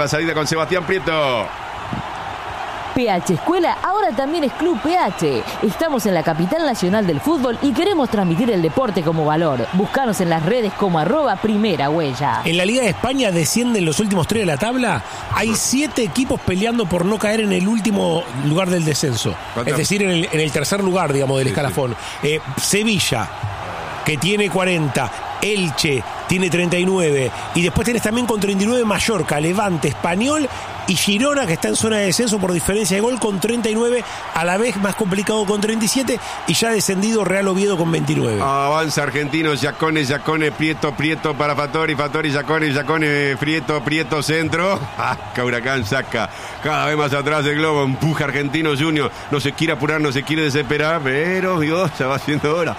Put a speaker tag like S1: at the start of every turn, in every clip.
S1: la salida con Sebastián Prieto.
S2: PH Escuela ahora también es Club PH. Estamos en la capital nacional del fútbol y queremos transmitir el deporte como valor. Búscanos en las redes como @Primera Huella.
S3: En la Liga de España descienden los últimos 3 de la tabla. Hay 7 equipos peleando por no caer en el último lugar del descenso. Es decir, en el tercer lugar, digamos, del escalafón. Sevilla, que tiene 40. Elche tiene 39. Y después tenés también con 39 Mallorca, Levante, Español y Girona, que está en zona de descenso por diferencia de gol con 39, a la vez más complicado con 37, y ya descendido Real Oviedo con 29.
S1: Avanza Argentinos, Giacone, Prieto para Fattori, Giacone, Prieto, centro. Huracán saca cada vez más atrás del globo, empuja Argentinos Junior, no se quiere apurar, no se quiere desesperar, pero Dios, ya va siendo hora.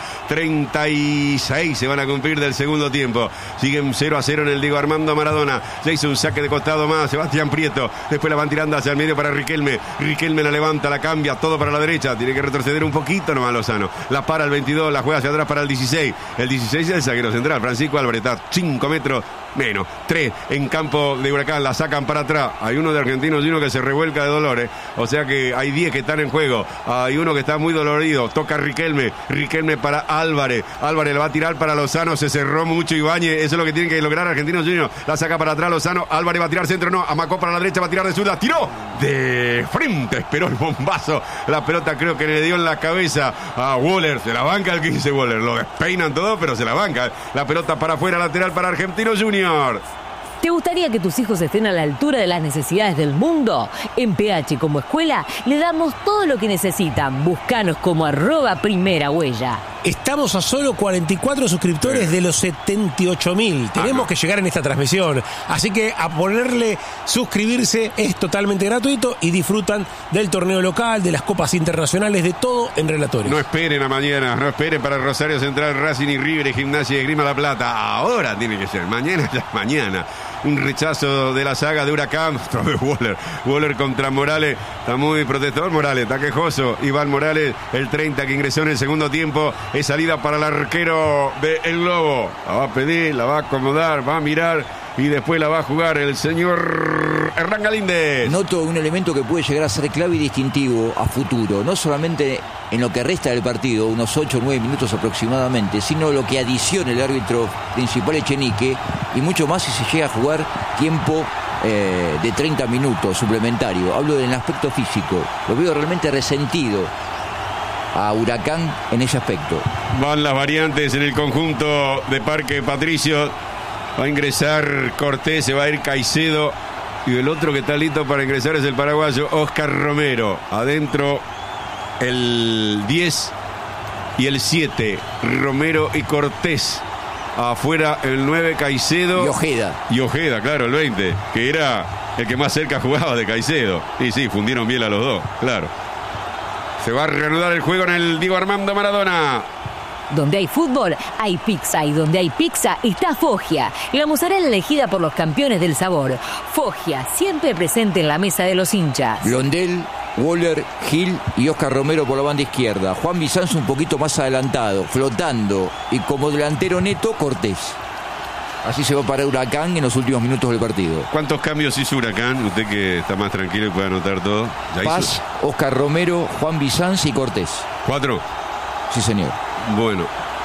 S1: 36 se van a cumplir del segundo tiempo. Siguen 0-0 en el Diego Armando Maradona. Ya hizo un saque de costado más Sebastián Prieto. Después la van tirando hacia el medio para Riquelme. Riquelme la levanta, la cambia, todo para la derecha. Tiene que retroceder un poquito nomás Lozano. La para el 22, la juega hacia atrás para el 16. El 16 es el zaguero central, Francisco Álvarez. Está 5 metros menos. 3 en campo de Huracán, la sacan para atrás. Hay uno de Argentinos y uno que se revuelca de dolores. O sea que hay 10 que están en juego. Hay uno que está muy dolorido. Toca Riquelme para Álvarez. Álvarez la va a tirar para Lozano. Se cerró mucho Ibáñez. Eso es lo que tienen que lograr Argentinos Juniors. La saca para atrás Lozano. Álvarez va a tirar centro, no. Amacó para la derecha, va a tirar de zurda. Tiró de frente. Esperó el bombazo. La pelota creo que le dio en la cabeza a Waller. Se la banca el 15 Waller. Lo despeinan todo, pero se la banca. La pelota para afuera, lateral para Argentinos Juniors.
S2: ¿Te gustaría que tus hijos estén a la altura de las necesidades del mundo? En PH como escuela le damos todo lo que necesitan. Búscanos como @Primera Huella.
S3: Estamos a solo 44 suscriptores de los 78.000. Tenemos que llegar en esta transmisión. Así que a ponerle suscribirse, es totalmente gratuito y disfrutan del torneo local, de las copas internacionales, de todo en Relatorios.
S1: No esperen a mañana, no esperen para Rosario Central, Racing y River, Gimnasia y Esgrima La Plata. Ahora tiene que ser, mañana ya mañana. Un rechazo de la saga de Huracán. Waller contra Morales. Está muy protector Morales, está quejoso. Iván Morales, el 30 que ingresó en el segundo tiempo. Es salida para el arquero de El Globo. La va a pedir, la va a acomodar, va a mirar y después la va a jugar el señor Hernán Galíndez.
S4: Noto un elemento que puede llegar a ser clave y distintivo a futuro. No solamente en lo que resta del partido, unos 8 o 9 minutos aproximadamente, sino lo que adiciona el árbitro principal Echenique, y mucho más si se llega a jugar tiempo de 30 minutos suplementario. Hablo del aspecto físico. Lo veo realmente resentido a Huracán en ese aspecto.
S1: Van las variantes en el conjunto de Parque Patricio. Va a ingresar Cortés, se va a ir Caicedo, y el otro que está listo para ingresar es el paraguayo Oscar Romero. Adentro el 10 y el 7, Romero y Cortés. Afuera el 9, Caicedo. Y Ojeda, claro, el 20, que era el que más cerca jugaba de Caicedo. Y sí, fundieron bien a los dos, claro. Se va a reanudar el juego en el Diego Armando Maradona.
S2: Donde hay fútbol, hay pizza, y donde hay pizza está Foggia, la mozzarella elegida por los campeones del sabor. Foggia, siempre presente en la mesa de los hinchas.
S4: Blondel, Waller, Gil y Oscar Romero por la banda izquierda. Juan Bizanzo un poquito más adelantado, flotando, y como delantero neto, Cortés. Así se va para Huracán en los últimos minutos del partido.
S1: ¿Cuántos cambios hizo Huracán? Usted que está más tranquilo y puede anotar todo.
S4: Paz, Oscar Romero, Juan Bizanzo y Cortés.
S1: 4.
S4: Sí, señor.
S1: Bueno,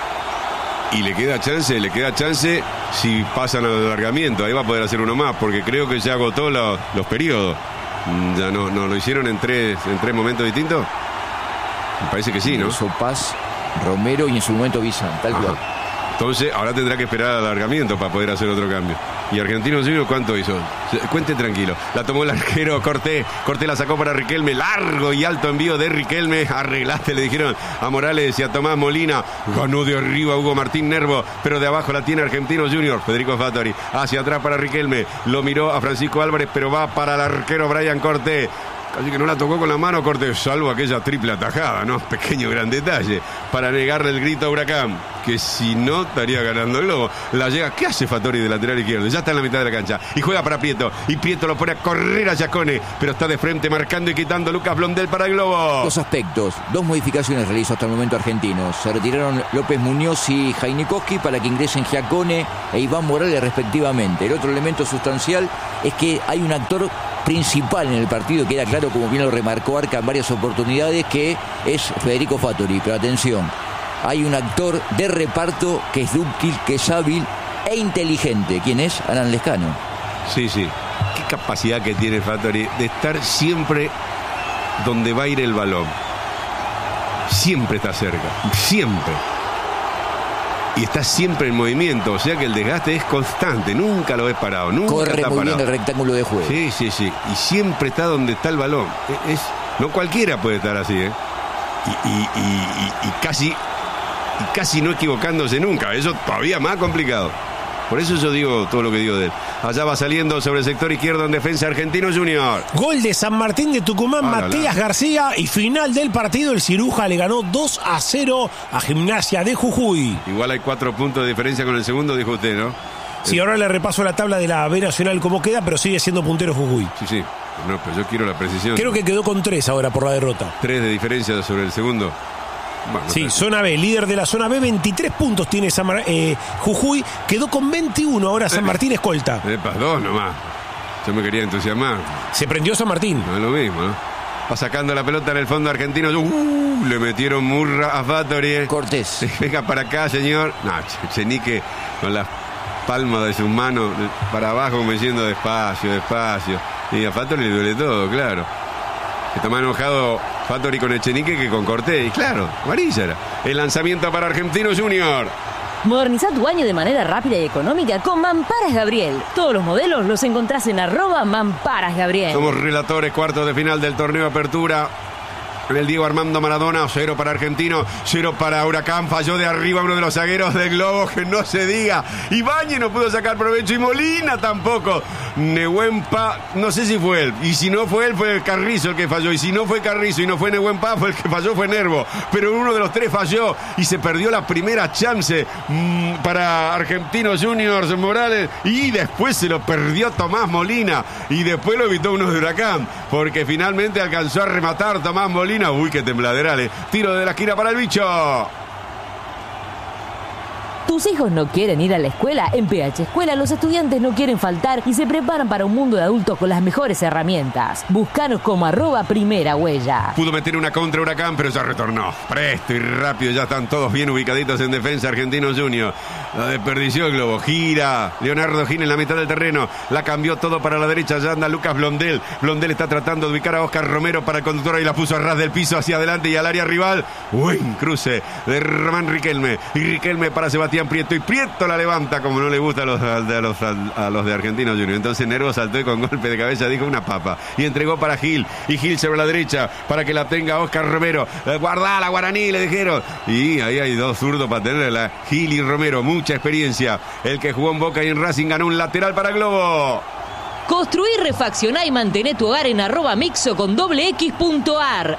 S1: y le queda chance si pasan al alargamiento. Ahí va a poder hacer uno más, porque creo que ya agotó los periodos. Ya no lo hicieron en tres momentos distintos. Me parece que sí, ¿no?
S4: Eso Paz, Romero y en su momento Bizanzo, tal cual.
S1: Entonces ahora tendrá que esperar al alargamiento para poder hacer otro cambio. Y Argentinos Juniors, ¿cuánto hizo? Cuente tranquilo. La tomó el arquero Cortés. Cortés la sacó para Riquelme. Largo y alto envío de Riquelme. Arreglaste, le dijeron a Morales y a Tomás Molina. Ganó de arriba Hugo Martín Nervo, pero de abajo la tiene Argentinos Juniors. Federico Fattori. Hacia atrás para Riquelme. Lo miró a Francisco Álvarez, pero va para el arquero Brian Cortés. Casi que no la tocó con la mano Cortés, salvo aquella triple atajada, ¿no? Pequeño gran detalle, para negarle el grito a Huracán, que si no estaría ganando el Globo. La llega, ¿qué hace Fattori de lateral izquierdo? Ya está en la mitad de la cancha, y juega para Prieto, y Prieto lo pone a correr a Giacone, pero está de frente marcando y quitando Lucas Blondel para el Globo.
S4: Dos aspectos, dos modificaciones realizó hasta el momento Argentinos. Se retiraron López Muñoz y Jainikowski para que ingresen Giacone e Iván Morales respectivamente. El otro elemento sustancial es que hay un actor principal en el partido, queda claro, como bien lo remarcó Arca en varias oportunidades, que es Federico Fattori. Pero atención, hay un actor de reparto que es dúctil, que es hábil e inteligente. ¿Quién es? Alan Lescano.
S1: Sí. Qué capacidad que tiene Fattori de estar siempre donde va a ir el balón. Siempre está cerca, siempre. Y está siempre en movimiento, o sea que el desgaste es constante, nunca lo ves parado, nunca
S4: corre
S1: está
S4: muy
S1: parado.
S4: Bien el rectángulo de juego.
S1: Sí, y siempre está donde está el balón. No cualquiera puede estar así, ¿eh? Y casi no equivocándose nunca, eso todavía más complicado. Por eso yo digo todo lo que digo de él. Allá va saliendo sobre el sector izquierdo en defensa Argentinos Junior.
S3: Gol de San Martín de Tucumán, Matías García. Y final del partido, el Ciruja le ganó 2-0 a Gimnasia de Jujuy.
S1: Igual hay 4 puntos de diferencia con el segundo, dijo usted, ¿no?
S3: Sí, ahora le repaso la tabla de la B Nacional como queda, pero sigue siendo puntero Jujuy.
S1: Sí. No, pero yo quiero la precisión.
S3: Creo que quedó con 3 ahora por la derrota.
S1: 3 de diferencia sobre el segundo. Bueno,
S3: sí, zona B, líder de la zona B, 23 puntos tiene Jujuy, quedó con 21, ahora San Martín escolta.
S1: 2 nomás. Yo me quería entusiasmar.
S3: Se prendió San Martín.
S1: No es lo mismo, ¿no? Va sacando la pelota en el fondo argentino. Le metieron murra a Fattori.
S4: Cortés.
S1: Venga para acá, señor. No, Chenique con las palmas de sus manos para abajo, como diciendo despacio. Y a Fattori le duele todo, claro. Está más enojado Fattori con Echenique que con Cortés. Y claro, amarilla era. El lanzamiento para Argentinos Junior.
S2: Moderniza tu baño de manera rápida y económica con Mamparas Gabriel. Todos los modelos los encontrás en @Mamparas Gabriel.
S1: Somos relatores, cuartos de final del torneo Apertura. En el Diego Armando Maradona, 0 para Argentino, 0 para Huracán. Falló de arriba uno de los zagueros del Globo, que no se diga. Ibáñez no pudo sacar provecho y Molina tampoco. Nehuenpa, no sé si fue él. Y si no fue él, fue Carrizo el que falló. Y si no fue Carrizo y no fue Nehuenpa, fue el que falló, fue Nervo. Pero uno de los 3 falló y se perdió la primera chance para Argentinos Juniors Morales. Y después se lo perdió Tomás Molina. Y después lo evitó uno de Huracán, porque finalmente alcanzó a rematar Tomás Molina. Uy, qué tembladerales. Tiro de la esquina para el bicho.
S2: ¿Tus hijos no quieren ir a la escuela? En PH Escuela los estudiantes no quieren faltar y se preparan para un mundo de adultos con las mejores herramientas. Búscanos como @Primera Huella.
S1: Pudo meter una contra Huracán, pero ya retornó. Presto y rápido, ya están todos bien ubicaditos en defensa Argentinos Junior. La desperdició el Globo. Gira Leonardo Gil en la mitad del terreno. La cambió todo para la derecha. Ya anda Lucas Blondel. Blondel está tratando de ubicar a Oscar Romero para el conductor y la puso a ras del piso hacia adelante y al área rival. Buen cruce de Román Riquelme. Y Riquelme para Sebastián Prieto. Y Prieto la levanta como no le gusta a los de Argentinos Junior. Entonces Nervo saltó y con golpe de cabeza dijo una papa. Y entregó para Gil. Y Gil sobre la derecha para que la tenga Oscar Romero. Guardala, Guaraní, le dijeron. Y ahí hay 2 zurdos para tenerla. Gil y Romero. Mucha experiencia. El que jugó en Boca y en Racing ganó un lateral para Globo.
S2: Construí, refaccioná y mantené tu hogar en @Mixo con .x.ar.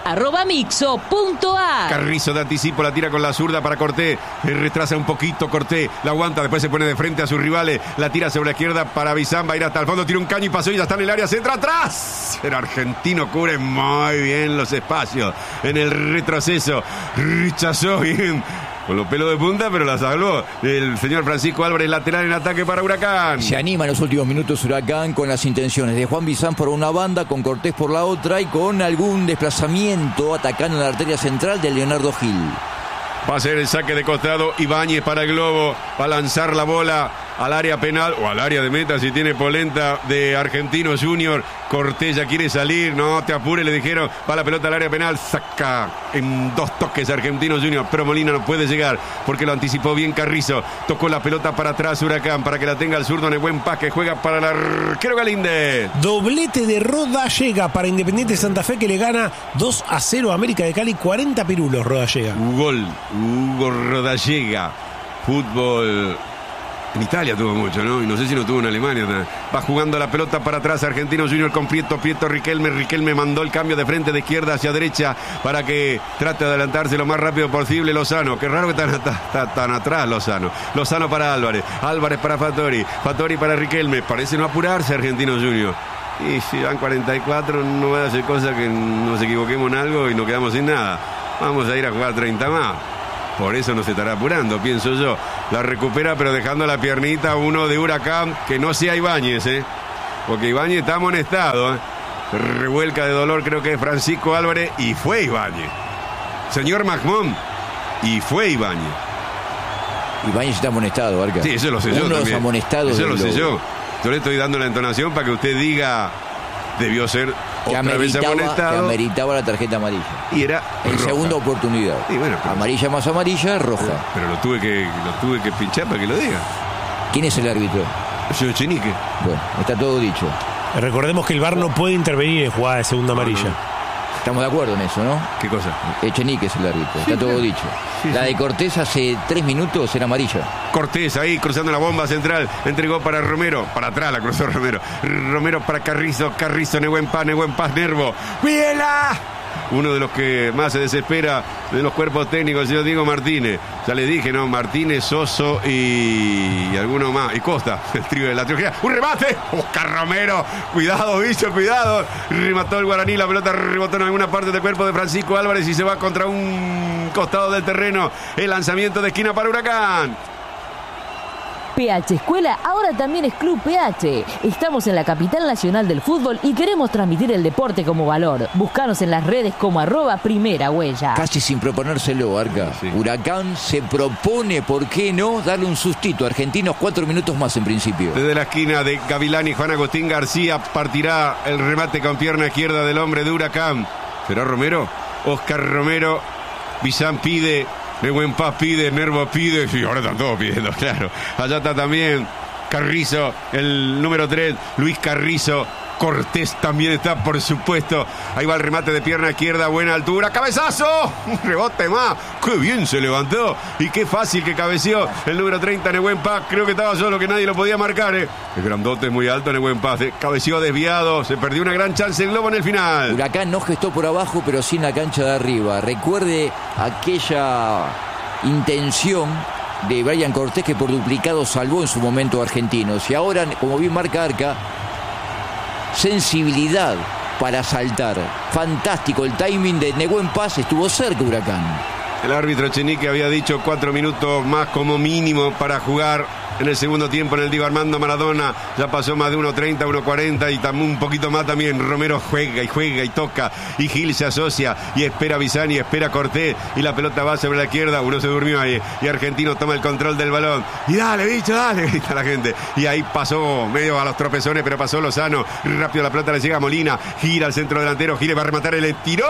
S2: @Mixo.ar.
S1: Carrizo de anticipo, la tira con la zurda para Cortés. Retrasa un poquito Cortés. La aguanta, después se pone de frente a sus rivales. La tira sobre la izquierda para Bizán. Va a ir hasta el fondo, tira un caño y pasó y ya está en el área. Centra atrás. El argentino cubre muy bien los espacios. En el retroceso. Rechazó bien. Con los pelos de punta, pero la salvó el señor Francisco Álvarez, lateral en ataque para Huracán.
S4: Se anima en los últimos minutos Huracán con las intenciones de Juan Bizán por una banda, con Cortés por la otra y con algún desplazamiento atacando la arteria central de Leonardo Gil.
S1: Va a ser el saque de costado. Ibáñez para el Globo. Va a lanzar la bola al área penal o al área de meta si tiene polenta de Argentinos Junior. Cortés ya quiere salir. No te apures, le dijeron. Va la pelota al área penal. Saca en 2 toques Argentinos Junior. Pero Molina no puede llegar porque lo anticipó bien Carrizo. Tocó la pelota para atrás Huracán para que la tenga el zurdo Nehuenpa, que juega para el arquero Galíndez.
S3: Doblete de Rodallega para Independiente Santa Fe, que le gana 2-0 a América de Cali. 40 pirulos Rodallega.
S1: Gol. Hugo Rodallega. Fútbol En Italia tuvo mucho, ¿no? Y no sé si no tuvo en Alemania. Va jugando la pelota para atrás Argentinos Juniors con Prieto, Riquelme. Riquelme mandó el cambio de frente, de izquierda hacia derecha, para que trate de adelantarse lo más rápido posible Lozano. Qué raro que está tan atrás Lozano. Lozano para Álvarez. Álvarez para Fattori. Fattori para Riquelme. Parece no apurarse Argentinos Juniors. Y si van 44, no va a hacer cosa que nos equivoquemos en algo y nos quedamos sin nada. Vamos a ir a jugar 30 más. Por eso no se estará apurando, pienso yo. La recupera, pero dejando la piernita uno de Huracán, que no sea Ibáñez, porque Ibáñez está amonestado. Revuelca de dolor, creo que es Francisco Álvarez, y fue Ibáñez. Señor Magmón, y fue Ibáñez.
S4: Ibáñez está amonestado, Arca.
S1: Sí, eso lo sé yo también.
S4: Uno de los amonestados.
S1: Eso lo sé yo. Yo le estoy dando la entonación para que usted diga, debió ser otra vez amonestado.
S4: Que ameritaba la tarjeta amarilla.
S1: Y era
S4: en
S1: roja.
S4: Segunda oportunidad.
S1: Y bueno, pero,
S4: amarilla más amarilla, roja.
S1: Pero lo tuve que pinchar para que lo diga.
S4: ¿Quién es el árbitro?
S1: Yo, Echenique.
S4: Bueno, está todo dicho.
S3: Recordemos que el VAR no puede intervenir en jugada de segunda amarilla.
S4: Estamos de acuerdo en eso, ¿no?
S1: ¿Qué cosa?
S4: Echenique es el árbitro, está todo dicho. La de Cortés hace 3 minutos era amarilla.
S1: Cortés ahí cruzando la bomba central, entregó para Romero, para atrás la cruzó Romero. Romero para Carrizo, Nehuen Paz, Nervo. ¡Viela! Uno de los que más se desespera de los cuerpos técnicos, el señor Diego Martínez. Ya le dije, ¿no? Martínez, Soso y alguno más. Y Costa, el trío de la trilogía. ¡Un remate! Oscar Romero. Cuidado, bicho, cuidado. Remató el Guaraní, la pelota rebotó en alguna parte del cuerpo de Francisco Álvarez y se va contra un costado del terreno. El lanzamiento de esquina para Huracán.
S2: PH Escuela ahora también es Club PH. Estamos en la capital nacional del fútbol y queremos transmitir el deporte como valor. Búscanos en las redes como @Primera Huella.
S4: Casi sin proponérselo, Arca. Sí. Huracán se propone, ¿por qué no?, darle un sustito a Argentinos 4 minutos más en principio.
S1: Desde la esquina de Gavilán y Juan Agustín García partirá el remate con pierna izquierda del hombre de Huracán. ¿Será Romero? Oscar Romero. Bizán pide. Nehuen Paz pide, Nervo pide, y ahora están todos pidiendo, claro. Allá está también Carrizo, el número 3, Luis Carrizo. Cortés también está, por supuesto. Ahí va el remate de pierna izquierda, buena altura. ¡Cabezazo! Un rebote más. ¡Qué bien se levantó! Y qué fácil que cabeceó el número 30, Nehuen Paz. Creo que estaba solo, que nadie lo podía marcar, El grandote es muy alto, Nehuen Paz. Cabeceó desviado. Se perdió una gran chance el Globo en el final.
S4: Huracán no gestó por abajo, pero sí en la cancha de arriba. Recuerde aquella intención de Brian Cortés, que por duplicado salvó en su momento a Argentinos. Y ahora, como bien marca Arca, sensibilidad para saltar. Fantástico el timing de Nehuen Paz, estuvo cerca Huracán.
S1: El árbitro Echenique había dicho 4 minutos más como mínimo para jugar en el segundo tiempo en el Diego Armando Maradona. Ya pasó más de 1.30, 1.40 y también un poquito más también. Romero juega y toca, y Gil se asocia y espera a Bizán y espera a Cortés, y la pelota va sobre la izquierda. Uno se durmió ahí y Argentino toma el control del balón y dale, bicho, dale, grita la gente. Y ahí pasó medio a los tropezones, pero pasó Lozano. Rápido la pelota le llega a Molina, gira al centro delantero, Gil va a rematar, le tiró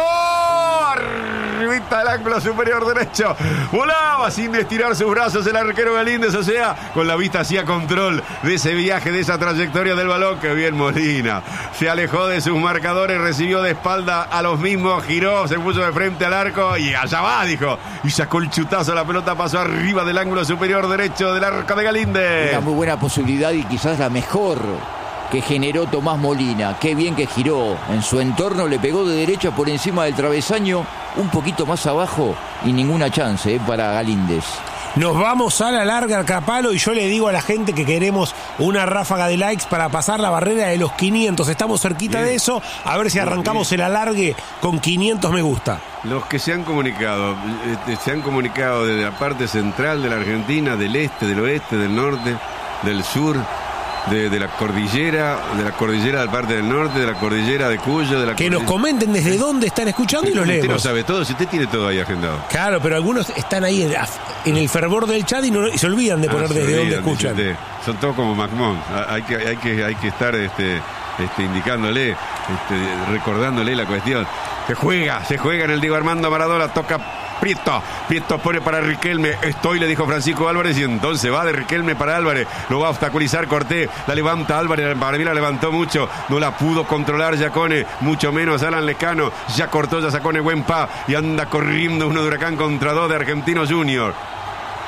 S1: arribita del ángulo superior derecho. Volaba sin estirar sus brazos el arquero Galíndez, o sea, con la vista hacía control de ese viaje, de esa trayectoria del balón. Que bien Molina. Se alejó de sus marcadores, recibió de espalda a los mismos, giró, se puso de frente al arco y allá va, dijo. Y sacó el chutazo, la pelota pasó arriba del ángulo superior derecho del arco de Galíndez.
S4: Una muy buena posibilidad y quizás la mejor que generó Tomás Molina. Qué bien que giró. En su entorno le pegó de derecha por encima del travesaño, un poquito más abajo, y ninguna chance para Galíndez.
S3: Nos vamos a la larga, Capalo, y yo le digo a la gente que queremos una ráfaga de likes para pasar la barrera de los 500. Estamos cerquita de eso. A ver si arrancamos el alargue con 500 me gusta.
S1: Los que se han comunicado desde la parte central de la Argentina, del este, del oeste, del norte, del sur, de la cordillera de la parte del norte, de la cordillera de Cuyo, de la
S3: que nos comenten desde dónde están escuchando y los leemos.
S1: Usted lo sabe todo, si usted tiene todo ahí agendado.
S3: Claro, pero algunos están ahí en el fervor del chat y se olvidan de poner desde dónde escuchan.
S1: Son todos como Macmón. Hay que estar indicándole, recordándole la cuestión. Se juega en el Diego Armando Maradona, toca Prieto pone para Riquelme. Le dijo Francisco Álvarez, y entonces va de Riquelme para Álvarez. Lo va a obstaculizar Cortés. La levanta Álvarez. Para mí la levantó mucho. No la pudo controlar Giacone. Mucho menos Alan Lescano. Ya cortó, ya sacó Nehuen Paz. Y anda corriendo uno de Huracán contra 2 de Argentinos Juniors.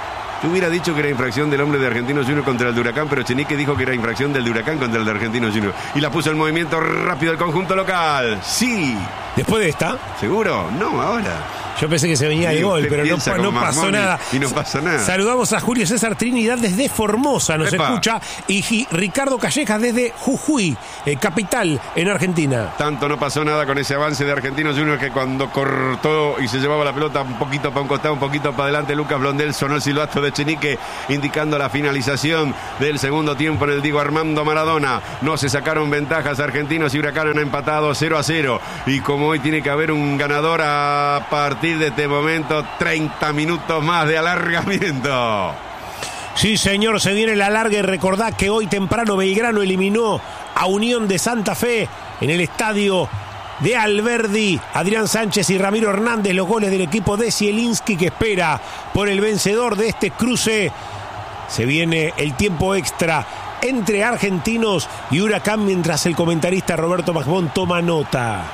S1: Yo hubiera dicho que era infracción del hombre de Argentinos Juniors contra el de Huracán, pero Echenique dijo que era infracción del de Huracán contra el de Argentinos Juniors. Y la puso en movimiento rápido el conjunto local. Sí.
S3: ¿Después de esta?
S1: ¿Seguro? No, ahora.
S3: Yo pensé que se venía de gol, pero no pasó nada.
S1: Y no pasó nada.
S3: Saludamos a Julio César Trinidad desde Formosa, nos escucha, y Ricardo Callejas desde Jujuy, capital en Argentina.
S1: Tanto no pasó nada con ese avance de Argentinos Juniors que cuando cortó y se llevaba la pelota un poquito para un costado, un poquito para adelante, Lucas Blondel, sonó el silbato de Echenique indicando la finalización del segundo tiempo en el Diego Armando Maradona. No se sacaron ventajas Argentinos y Huracán han empatado 0-0. Y como hoy tiene que haber un ganador a partir de este momento, 30 minutos más de alargamiento.
S3: Sí, señor, se viene la larga y recordá que hoy temprano Belgrano eliminó a Unión de Santa Fe en el estadio de Alberdi. Adrián Sánchez y Ramiro Hernández, los goles del equipo de Zielinski, que espera por el vencedor de este cruce. Se viene el tiempo extra entre Argentinos y Huracán, mientras el comentarista Roberto Masbón toma nota.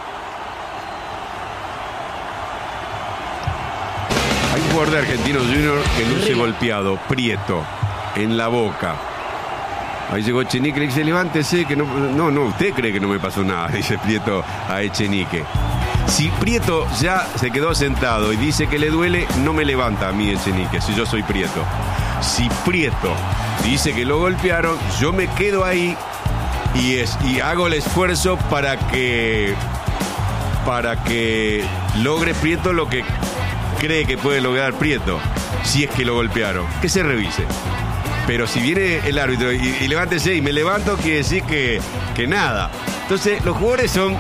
S1: Hay un jugador de Argentinos Juniors que luce golpeado, Prieto, en la boca. Ahí llegó Echenique, le dice, levántese, que no, usted cree que no me pasó nada, dice Prieto a Echenique. Si Prieto ya se quedó sentado y dice que le duele, no me levanta a mí Echenique, si yo soy Prieto. Si Prieto dice que lo golpearon, yo me quedo ahí y hago el esfuerzo para que logre Prieto lo que cree que puede lograr Prieto, si es que lo golpearon, que se revise. Pero si viene el árbitro y levántese y me levanto, quiere decir que nada. Entonces los jugadores son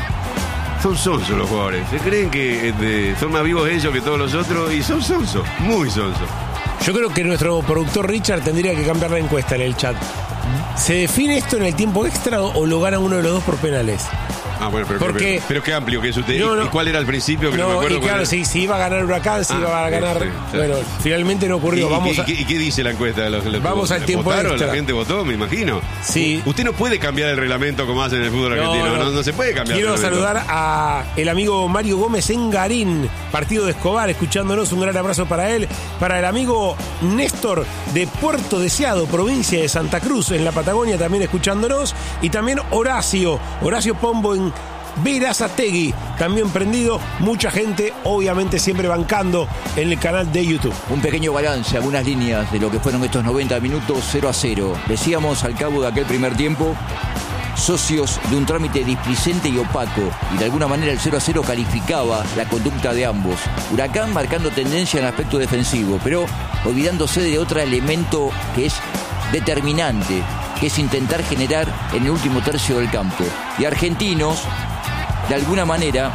S1: sonsos los jugadores. Se creen que son más vivos ellos que todos los otros y son sonsos, muy sonsos.
S3: Yo creo que nuestro productor Richard tendría que cambiar la encuesta en el chat. ¿Se define esto en el tiempo extra o lo gana uno de los dos por penales?
S1: Ah, bueno, pero qué amplio que es usted.
S3: No,
S1: ¿Y cuál era el principio? Que no me acuerdo.
S3: Y claro, si iba a ganar Huracán, si iba a ganar. Sí. Bueno, finalmente no ocurrió.
S1: ¿Y qué dice la encuesta?
S3: Vamos al tiempo extra.
S1: La gente votó, me imagino.
S3: Sí.
S1: Usted no puede cambiar el reglamento como hacen en el fútbol argentino. No se puede cambiar.
S3: Quiero saludar a el amigo Mario Gómez en Garín, partido de Escobar, escuchándonos. Un gran abrazo para él. Para el amigo Néstor de Puerto Deseado, provincia de Santa Cruz, en la Patagonia, también escuchándonos. Y también Horacio Pombo en Verazategui, también prendido, mucha gente obviamente siempre bancando en el canal de YouTube.
S4: Un pequeño balance, algunas líneas de lo que fueron estos 90 minutos 0-0. Decíamos al cabo de aquel primer tiempo, socios de un trámite displicente y opaco, y de alguna manera el 0-0 calificaba la conducta de ambos. Huracán marcando tendencia en el aspecto defensivo, pero olvidándose de otro elemento que es determinante, que es intentar generar en el último tercio del campo. Y Argentinos, de alguna manera,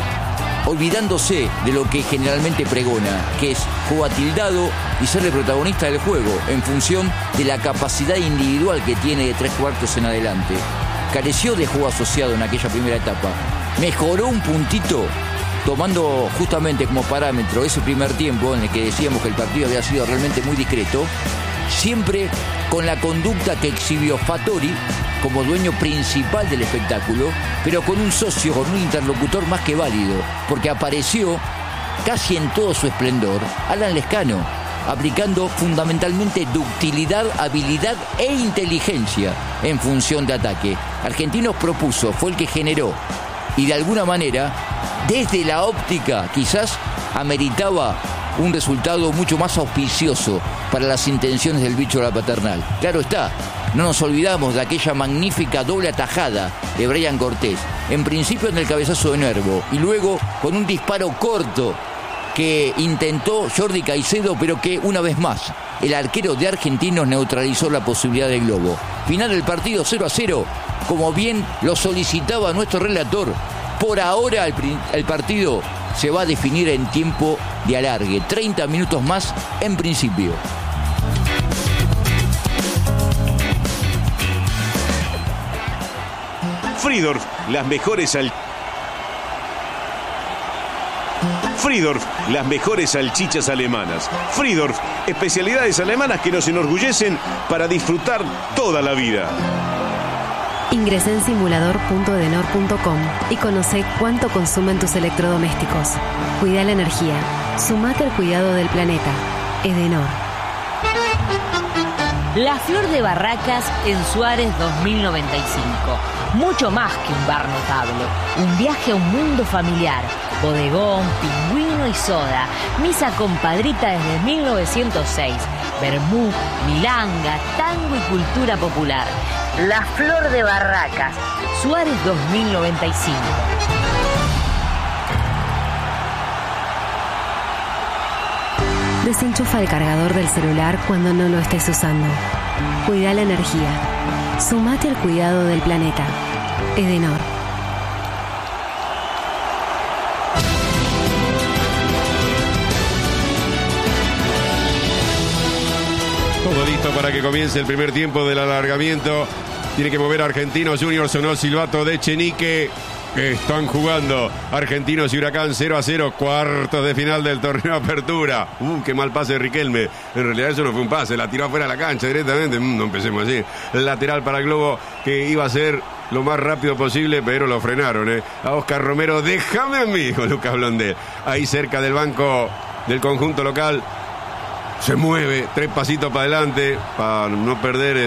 S4: olvidándose de lo que generalmente pregona, que es juego atildado y ser el protagonista del juego en función de la capacidad individual que tiene de 3/4 en adelante. Careció de juego asociado en aquella primera etapa. Mejoró un puntito tomando justamente como parámetro ese primer tiempo en el que decíamos que el partido había sido realmente muy discreto, siempre con la conducta que exhibió Fattori como dueño principal del espectáculo, pero con un socio, con un interlocutor más que válido, porque apareció casi en todo su esplendor Alan Lescano, aplicando fundamentalmente ductilidad, habilidad e inteligencia en función de ataque. Argentinos propuso, fue el que generó, y de alguna manera, desde la óptica, quizás ameritaba un resultado mucho más auspicioso para las intenciones del bicho de la Paternal. Claro está, no nos olvidamos de aquella magnífica doble atajada de Brian Cortés, en principio en el cabezazo de Nervo, y luego con un disparo corto que intentó Jordi Caicedo, pero que una vez más el arquero de Argentinos neutralizó la posibilidad del globo. Final del partido 0-0, como bien lo solicitaba nuestro relator. Por ahora el partido se va a definir en tiempo de alargue, 30 minutos más en principio.
S5: Friedorf, las mejores salchichas alemanas. Friedorf, especialidades alemanas que nos enorgullecen para disfrutar toda la vida.
S6: Ingresá en simulador.edenor.com y conoce cuánto consumen tus electrodomésticos. Cuida la energía. Sumate al cuidado del planeta. Edenor.
S2: La Flor de Barracas en Suárez 2095. Mucho más que un bar notable. Un viaje a un mundo familiar. Bodegón, pingüino y soda. Misa compadrita desde 1906. Vermú, milanga, tango y cultura popular. La Flor de Barracas, Suárez 2095.
S6: Desenchufa el cargador del celular cuando no lo estés usando. Cuida la energía. Sumate al cuidado del planeta. Edenor.
S1: Todo listo para que comience el primer tiempo del alargamiento. Tiene que mover Argentinos Juniors, sonó el silbato de Echenique. Están jugando Argentinos y Huracán 0-0, cuartos de final del torneo Apertura. Qué mal pase de Riquelme. En realidad eso no fue un pase, la tiró afuera de la cancha directamente. No empecemos así. Lateral para Globo, que iba a ser lo más rápido posible, pero lo frenaron. A Oscar Romero, déjame a mí, dijo Lucas Blondel. Ahí cerca del banco del conjunto local. Se mueve, 3 pasitos para adelante, para no perder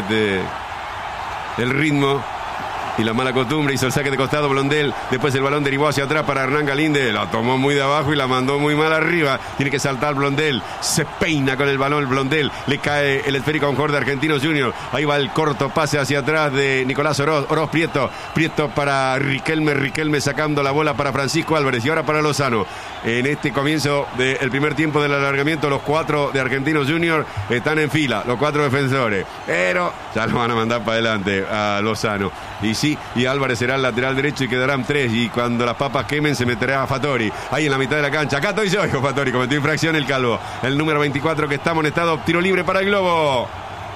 S1: el ritmo y la mala costumbre. Hizo el saque de costado Blondel, después el balón derivó hacia atrás para Hernán Galíndez, la tomó muy de abajo y la mandó muy mal arriba. Tiene que saltar Blondel, se peina con el balón Blondel, le cae el esférico a un jugador de Argentinos Juniors. Ahí va el corto pase hacia atrás de Nicolás Oroz Prieto para Riquelme sacando la bola para Francisco Álvarez y ahora para Lozano. En este comienzo del primer tiempo del alargamiento, los 4 de Argentinos Juniors están en fila, los 4 defensores, pero ya lo van a mandar para adelante a Lozano. Y sí, y Álvarez será el lateral derecho y quedarán 3. Y cuando las papas quemen se meterá a Fattori. Ahí en la mitad de la cancha. Acá estoy yo, hijo Fattori. Cometió infracción el calvo. El número 24 que está amonestado. Tiro libre para el Globo.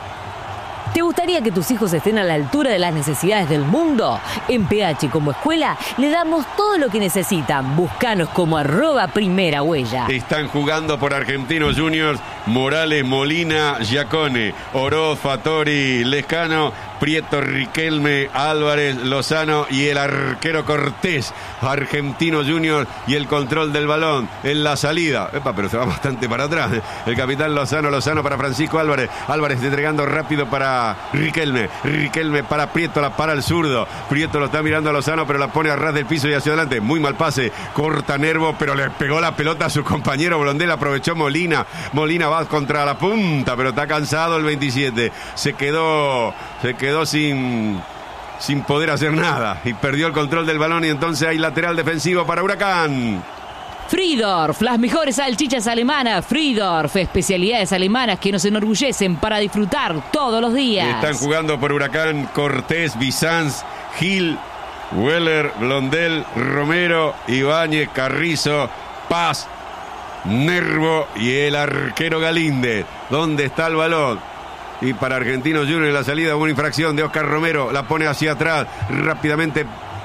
S2: ¿Te gustaría que tus hijos estén a la altura de las necesidades del mundo? En PH como escuela le damos todo lo que necesitan. Búscanos como @primera huella.
S1: Están jugando por Argentinos Juniors Morales, Molina, Giacone, Oroz, Fattori, Lescano, Prieto, Riquelme, Álvarez, Lozano y el arquero Cortés. Argentinos Juniors y el control del balón en la salida. Pero se va bastante para atrás. El capitán Lozano para Francisco Álvarez. Álvarez entregando rápido para Riquelme para Prieto, la para el zurdo. Prieto lo está mirando a Lozano, pero la pone a ras del piso y hacia adelante. Muy mal pase, corta Nervo, pero le pegó la pelota a su compañero Blondel. Aprovechó Molina va contra la punta, pero está cansado el 27. Se quedó sin poder hacer nada y perdió el control del balón y entonces hay lateral defensivo para Huracán.
S2: Friedorf, las mejores salchichas alemanas. Friedorf, especialidades alemanas que nos enorgullecen para disfrutar todos los días.
S1: Están jugando por Huracán Cortés, Bizanz, Gil, Weller, Blondel, Romero, Ibáñez, Carrizo, Paz, Nervo y el arquero Galíndez. ¿Dónde está el balón? Y para Argentinos Juniors en la salida hubo una infracción de Oscar Romero, la pone hacia atrás rápidamente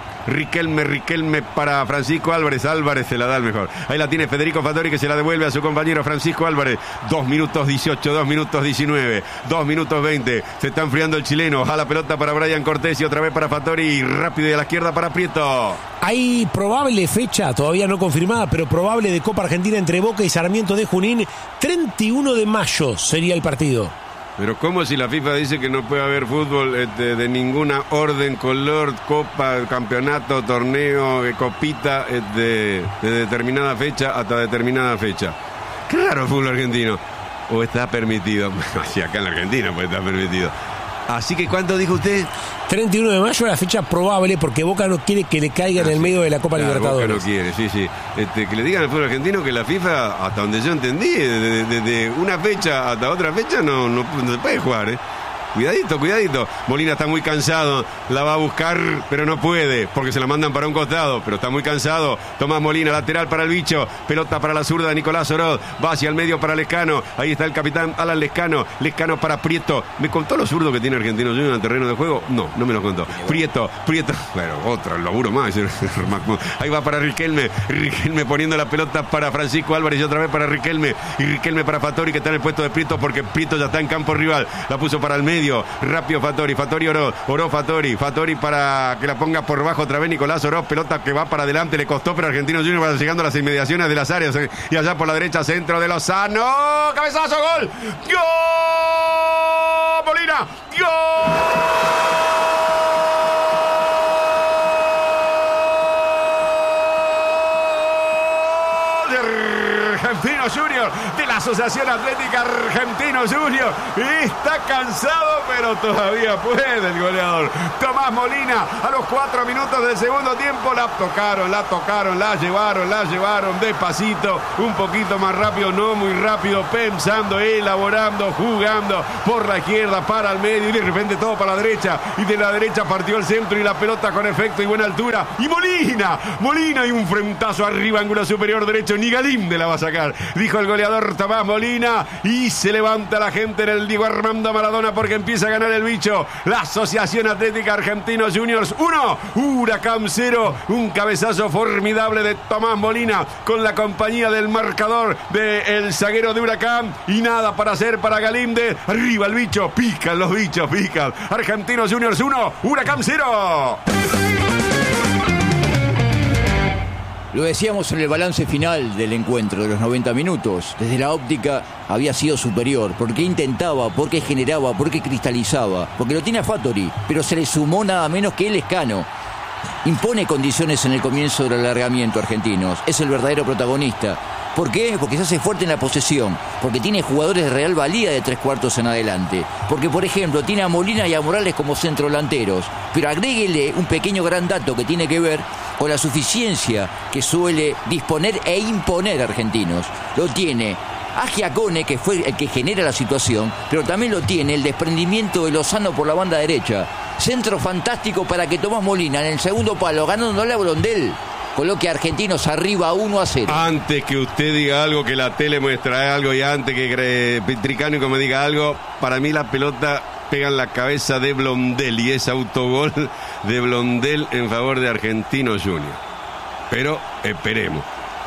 S1: Riquelme para Francisco Álvarez se la da el mejor. Ahí la tiene Federico Fattori que se la devuelve a su compañero Francisco Álvarez. 2 minutos 18, 2 minutos 19, 2 minutos 20. Se está enfriando el chileno. A la pelota para Brian Cortés y otra vez para Fattori y rápido y a la izquierda para Prieto.
S3: Hay probable fecha, todavía no confirmada, pero probable de Copa Argentina entre Boca y Sarmiento de Junín. 31 de mayo sería el partido.
S1: Pero ¿cómo si la FIFA dice que no puede haber fútbol de ninguna orden, color, copa, campeonato, torneo, copita, de determinada fecha hasta determinada fecha? Qué raro el fútbol argentino. ¿O está permitido? Así acá en la Argentina puede estar permitido. Así que, ¿cuánto dijo usted?
S3: 31 de mayo es la fecha probable porque Boca no quiere que le caiga en el medio de la Copa Libertadores.
S1: Boca no quiere, sí. Que le digan al fútbol argentino que la FIFA, hasta donde yo entendí, desde una fecha hasta otra fecha no se puede jugar, Cuidadito. Molina está muy cansado. La va a buscar, pero no puede, porque se la mandan para un costado. Pero está muy cansado. Tomás Molina, lateral para el bicho. Pelota para la zurda de Nicolás Oroz. Va hacia el medio para Lescano. Ahí está el capitán Alan Lescano. Lescano para Prieto. ¿Me contó lo zurdo que tiene Argentinos Juniors en el terreno de juego? No me lo contó. Prieto. Bueno, otro laburo más. Ahí va para Riquelme poniendo la pelota para Francisco Álvarez y otra vez para Riquelme. Y Riquelme para Fattori, que está en el puesto de Prieto, porque Prieto ya está en campo rival. La puso para el medio. Rápido Fattori Oroz Fattori para que la ponga por bajo otra vez Nicolás Oroz, pelota que va para adelante, le costó, pero Argentinos Juniors va llegando a las inmediaciones de las áreas y allá por la derecha centro de Lozano, cabezazo, gol Tomás Molina. ¡Gol! Argentino Junior, de la Asociación Atlética Argentino Junior. Está cansado, pero todavía puede el goleador. Tomás Molina, a los 4 minutos del segundo tiempo, la tocaron, la llevaron despacito, un poquito más rápido, no muy rápido, pensando, elaborando, jugando por la izquierda para el medio y de repente todo para la derecha. Y de la derecha partió el centro y la pelota con efecto y buena altura. Y Molina y un frentazo arriba, ángulo superior derecho, ni Galíndez la va a sacar, dijo el goleador Tomás Molina, y se levanta la gente en el Diego Armando Maradona porque empieza a ganar el bicho. La Asociación Atlética Argentino Juniors 1, Huracán 0, un cabezazo formidable de Tomás Molina con la compañía del marcador del zaguero de Huracán, y nada para hacer para Galíndez. Arriba el bicho, pican los bichos, pican. Argentino Juniors 1, Huracán 0.
S4: Lo decíamos en el balance final del encuentro de los 90 minutos. Desde la óptica había sido superior. Porque intentaba, porque generaba, porque cristalizaba. Porque lo tiene a Fattori, pero se le sumó nada menos que el Escano. Impone condiciones en el comienzo del alargamiento argentinos. Es el verdadero protagonista. ¿Por qué? Porque se hace fuerte en la posesión. Porque tiene jugadores de real valía de 3/4 en adelante. Porque, por ejemplo, tiene a Molina y a Morales como centrodelanteros. Pero agréguele un pequeño gran dato que tiene que ver con la suficiencia que suele disponer e imponer Argentinos. Lo tiene a Giacone, que fue el que genera la situación, pero también lo tiene el desprendimiento de Lozano por la banda derecha. Centro fantástico para que Tomás Molina en el segundo palo, ganándole a Blondel, coloque a Argentinos arriba 1-0.
S1: Antes que usted diga algo, que la tele muestra algo, y antes que Tricánico me diga algo, para mí la pelota pega en la cabeza de Blondel y es autogol de Blondel en favor de Argentino Junior. Pero esperemos.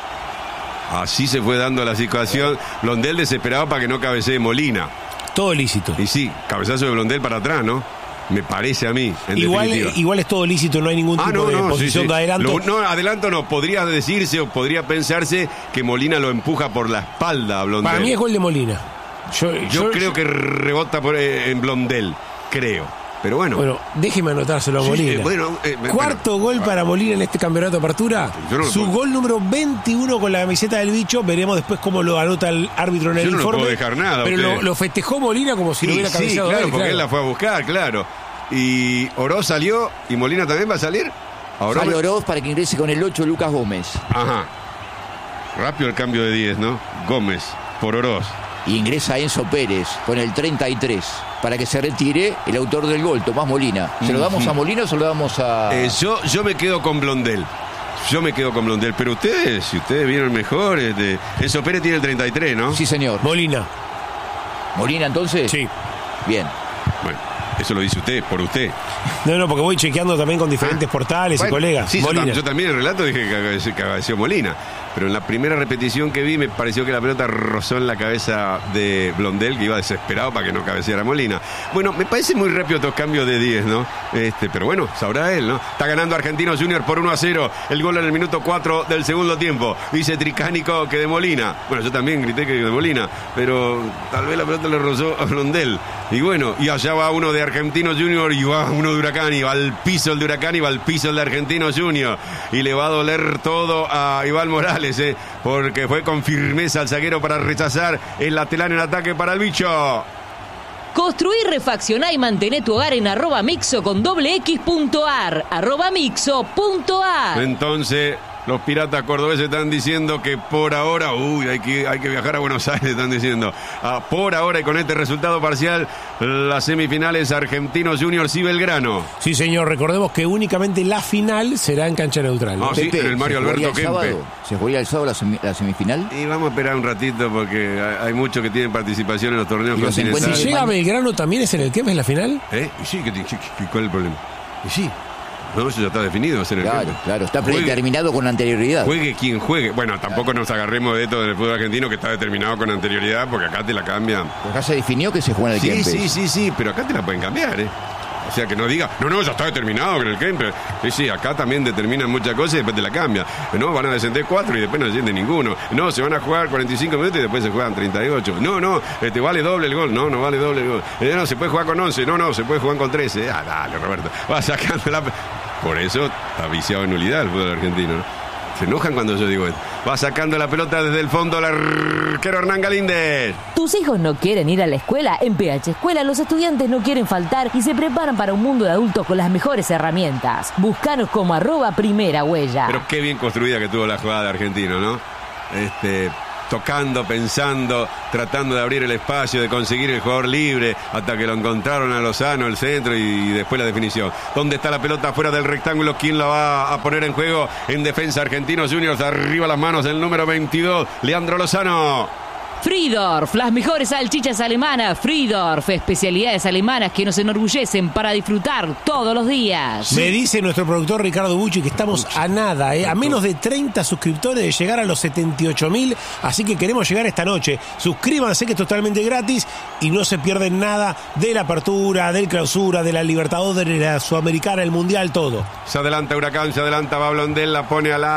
S1: Así se fue dando la situación. Blondel desesperado para que no cabecee Molina.
S3: Todo lícito.
S1: Y sí, cabezazo de Blondel para atrás, ¿no? Me parece a mí, en definitiva.
S3: Igual es todo lícito, no hay ningún tipo de posición de adelanto.
S1: Adelanto no, podría decirse o podría pensarse que Molina lo empuja por la espalda a Blondel.
S3: Para mí es gol de Molina.
S1: Yo creo que rebota en Blondel, creo. Pero bueno.
S3: Bueno, déjeme anotárselo a Molina. Cuarto gol para Molina en este campeonato de apertura. Su gol número 21 con la camiseta del bicho. Veremos después cómo lo anota el árbitro en el informe.
S1: No puedo dejar nada.
S3: Pero lo festejó Molina como si lo hubiera cabeceado.
S1: Claro, porque él la fue a buscar, claro. Y Oroz salió, y Molina también va a salir.
S4: Sale Oroz para que ingrese con el 8 Lucas Gómez.
S1: Ajá. Rápido el cambio de 10, ¿no? Gómez por Oroz.
S4: Y ingresa Enzo Pérez con el 33 para que se retire el autor del gol, Tomás Molina. ¿Se lo damos a Molina o se lo damos a...?
S1: Yo me quedo con Blondel. Pero ustedes, si ustedes vieron mejor, Enzo Pérez tiene el 33, ¿no?
S4: Sí, señor.
S3: Molina
S4: entonces.
S3: Sí.
S4: Bien.
S1: Bueno, eso lo dice usted, por usted.
S3: No, porque voy chequeando también con diferentes portales y colegas.
S1: Sí, yo también en el relato dije que cabeceó Molina. Pero en la primera repetición que vi me pareció que la pelota rozó en la cabeza de Blondel, que iba desesperado para que no cabeceara Molina. Bueno, me parece muy rápido estos cambios de 10, ¿no? Pero bueno, sabrá él, ¿no? Está ganando Argentinos Junior por 1-0. El gol en el minuto 4 del segundo tiempo. Dice Tricánico que de Molina. Bueno, yo también grité que de Molina, pero tal vez la pelota le rozó a Blondel. Y bueno, y allá va uno de Argentinos Junior y va uno de Huracán, y va al piso el de Huracán y va al piso el de Argentinos Junior. Y le va a doler todo a Iván Morales, porque fue con firmeza al zaguero para rechazar el lateral en ataque para el bicho.
S2: Construí, refaccioná y mantené tu hogar en @mixo con x.ar, @mixo.ar.
S1: Entonces, los piratas cordobeses están diciendo que por ahora, hay que viajar a Buenos Aires, están diciendo. Por ahora, y con este resultado parcial, las semifinales Argentinos Juniors y Belgrano.
S3: Sí, señor, recordemos que únicamente la final será en cancha neutral, ¿no?
S1: Sí, en el Mario Alberto Kempe.
S4: ¿Se jugaría el sábado la semifinal?
S1: Y vamos a esperar un ratito porque hay muchos que tienen participación en los torneos continentales.
S3: Si llega Belgrano, ¿también es en el Kempe en la final?
S1: Y sí, ¿cuál es el problema? Y sí. No, eso ya está definido.
S4: Claro, está predeterminado con anterioridad.
S1: Juegue quien juegue. Bueno, tampoco nos agarremos de esto del fútbol argentino, que está determinado con anterioridad, porque acá te la cambian.
S4: Acá se definió que se juega en el Kempe.
S1: Sí, pero acá te la pueden cambiar, O sea, que no diga, no, ya está determinado con el Kemper. Sí, acá también determinan muchas cosas y después te la cambia. No, van a descender 4 y después no desciende ninguno. No, se van a jugar 45 minutos y después se juegan 38. No, vale doble el gol. No vale doble el gol. No, se puede jugar con 11. No, se puede jugar con 13. Dale, Roberto. Va sacando la... Por eso está viciado en nulidad el fútbol argentino, ¿no? Se enojan cuando yo digo esto. Va sacando la pelota desde el fondo el arquero Hernán Galíndez.
S2: ¿Tus hijos no quieren ir a la escuela? En PH Escuela los estudiantes no quieren faltar y se preparan para un mundo de adultos con las mejores herramientas. Búscanos como @primera huella.
S1: Pero qué bien construida que tuvo la jugada de Argentino, ¿no? Tocando, pensando, tratando de abrir el espacio, de conseguir el jugador libre, hasta que lo encontraron a Lozano, el centro y después la definición. ¿Dónde está la pelota fuera del rectángulo? ¿Quién la va a poner en juego? En defensa, Argentinos Juniors, arriba las manos, el número 22, Leandro Lozano.
S2: Friedorf, las mejores salchichas alemanas. Friedorf, especialidades alemanas que nos enorgullecen para disfrutar todos los días.
S3: Me dice nuestro productor Ricardo Bucci que estamos a nada, a menos de 30 suscriptores de llegar a los 78.000, así que queremos llegar esta noche. Suscríbanse, que es totalmente gratis y no se pierden nada de la apertura, del clausura, de la Libertadores, de la Sudamericana, el Mundial, todo.
S1: Se adelanta Huracán, se adelanta va Blondel, la pone al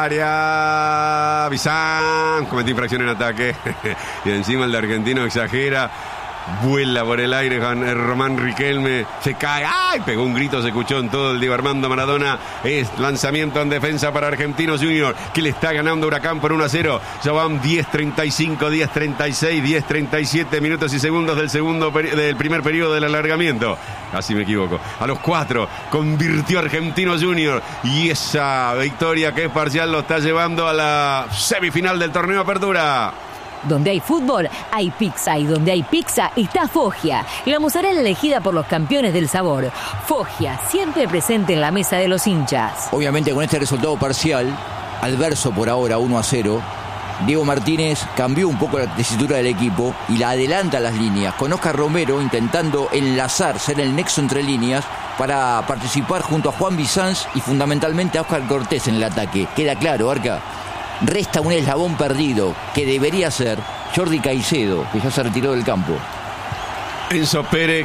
S1: área. Bizán, cometió infracción en ataque. Y encima el de Argentino exagera, vuela por el aire Román Riquelme, se cae, ¡ay! Pegó un grito, se escuchó en todo el Diego Armando Maradona. Es lanzamiento en defensa para Argentinos Junior, que le está ganando Huracán por 1-0. Ya van 10:35, 10:36, 10:37 minutos y segundos del primer periodo del alargamiento. Casi me equivoco. A los 4 convirtió Argentinos Junior y esa victoria que es parcial lo está llevando a la semifinal del torneo Apertura.
S2: Donde hay fútbol, hay pizza. Y donde hay pizza, está Foggia. La mozzarella elegida por los campeones del sabor. Foggia, siempre presente en la mesa de los hinchas.
S4: Obviamente con este resultado parcial, adverso por ahora, 1-0, Diego Martínez cambió un poco la tesitura del equipo y la adelanta a las líneas, con Oscar Romero intentando enlazar, ser el nexo entre líneas para participar junto a Juan Bizanz y fundamentalmente a Oscar Cortés en el ataque. Queda claro, Arca. Resta un eslabón perdido que debería ser Jordi Caicedo, que ya se retiró del campo.
S1: Enzo Pérez,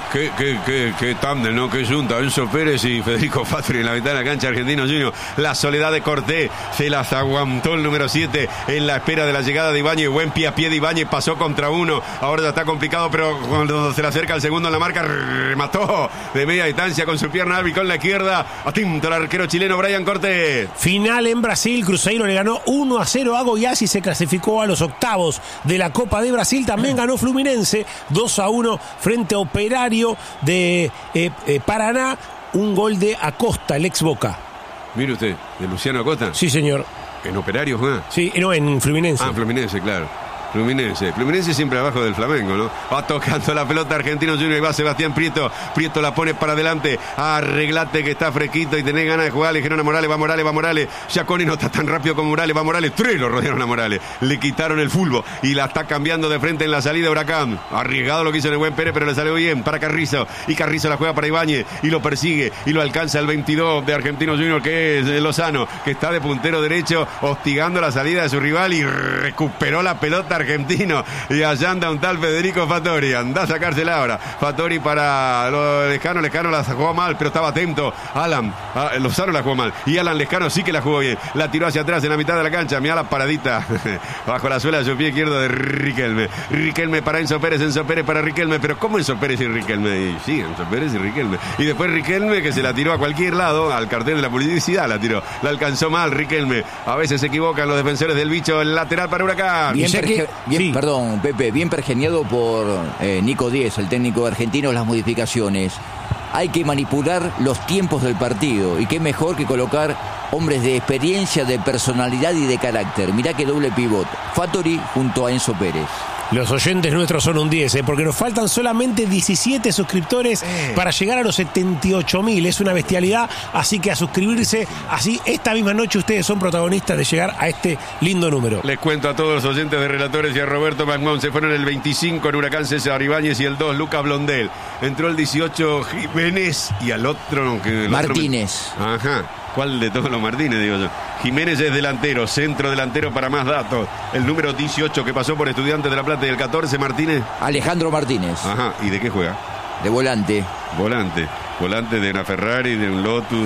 S1: qué tándem, ¿no? Qué junta. Enzo Pérez y Federico Fatri en la mitad de la cancha. Argentinos Juniors. La soledad de Cortés se las aguantó el número 7 en la espera de la llegada de Ibáñez. Buen pie a pie de Ibáñez, pasó contra uno. Ahora ya está complicado, pero cuando se le acerca el segundo en la marca, remató de media distancia con su pierna hábil con la izquierda. Atento al arquero chileno Brian Cortés.
S3: Final en Brasil. Cruzeiro le ganó 1-0 a Goiás y se clasificó a los octavos de la Copa de Brasil. También ganó Fluminense 2-1 frente a Operario de Paraná, un gol de Acosta, el ex Boca.
S1: Mire usted, ¿de Luciano Acosta?
S3: Sí, señor.
S1: ¿En Operario juega?
S3: Sí, no, en Fluminense.
S1: Fluminense, claro. Fluminense siempre abajo del Flamengo, ¿no? Va tocando la pelota Argentinos Junior y va Sebastián Prieto. Prieto la pone para adelante. Arreglate que está fresquito y tenés ganas de jugar. Le dijeron a Morales, va Morales. Giaconi no está tan rápido como Morales, va Morales. 3 lo rodearon a Morales. Le quitaron el fútbol y la está cambiando de frente en la salida Huracán. Arriesgado lo que hizo en el buen Pérez, pero le salió bien para Carrizo. Y Carrizo la juega para Ibáñez y lo persigue y lo alcanza el 22 de Argentinos Junior, que es Lozano, que está de puntero derecho hostigando la salida de su rival y recuperó la pelota Argentino. Y allá anda un tal Federico Fattori. Anda a sacársela ahora. Fattori para lo Lescano la jugó mal, pero estaba atento. Lozano la jugó mal. Y Alan Lescano sí que la jugó bien. La tiró hacia atrás en la mitad de la cancha. Mirá la paradita bajo la suela de su pie izquierdo de Riquelme. Riquelme para Enzo Pérez para Riquelme. Pero ¿cómo Enzo Pérez y Riquelme? Y sí, Enzo Pérez y Riquelme. Y después Riquelme, que se la tiró a cualquier lado, al cartel de la publicidad la tiró. La alcanzó mal Riquelme. A veces se equivocan los defensores del bicho. El lateral para Huracán.
S4: Perdón, Pepe, bien pergeniado por Nico Díez, el técnico argentino, las modificaciones. Hay que manipular los tiempos del partido y qué mejor que colocar hombres de experiencia, de personalidad y de carácter. Mirá que doble pivot, Fattori junto a Enzo Pérez.
S3: Los oyentes nuestros son un 10, porque nos faltan solamente 17 suscriptores para llegar a los 78.000. Es una bestialidad, así que a suscribirse. Así esta misma noche ustedes son protagonistas de llegar a este lindo número.
S1: Les cuento a todos los oyentes de Relatores y a Roberto Magmón. Se fueron el 25 en Huracán César Ibáñez y el 2 Lucas Blondel. Entró el 18 Jiménez y al otro...
S4: Martínez.
S1: Ajá. ¿Cuál de todos los Martínez, digo yo? Jiménez es delantero, centro delantero para más datos. El número 18 que pasó por Estudiantes de La Plata y el 14, Martínez.
S4: Alejandro Martínez.
S1: Ajá, ¿y de qué juega?
S4: De volante.
S1: Volante. volante de una Ferrari, de un Lotus,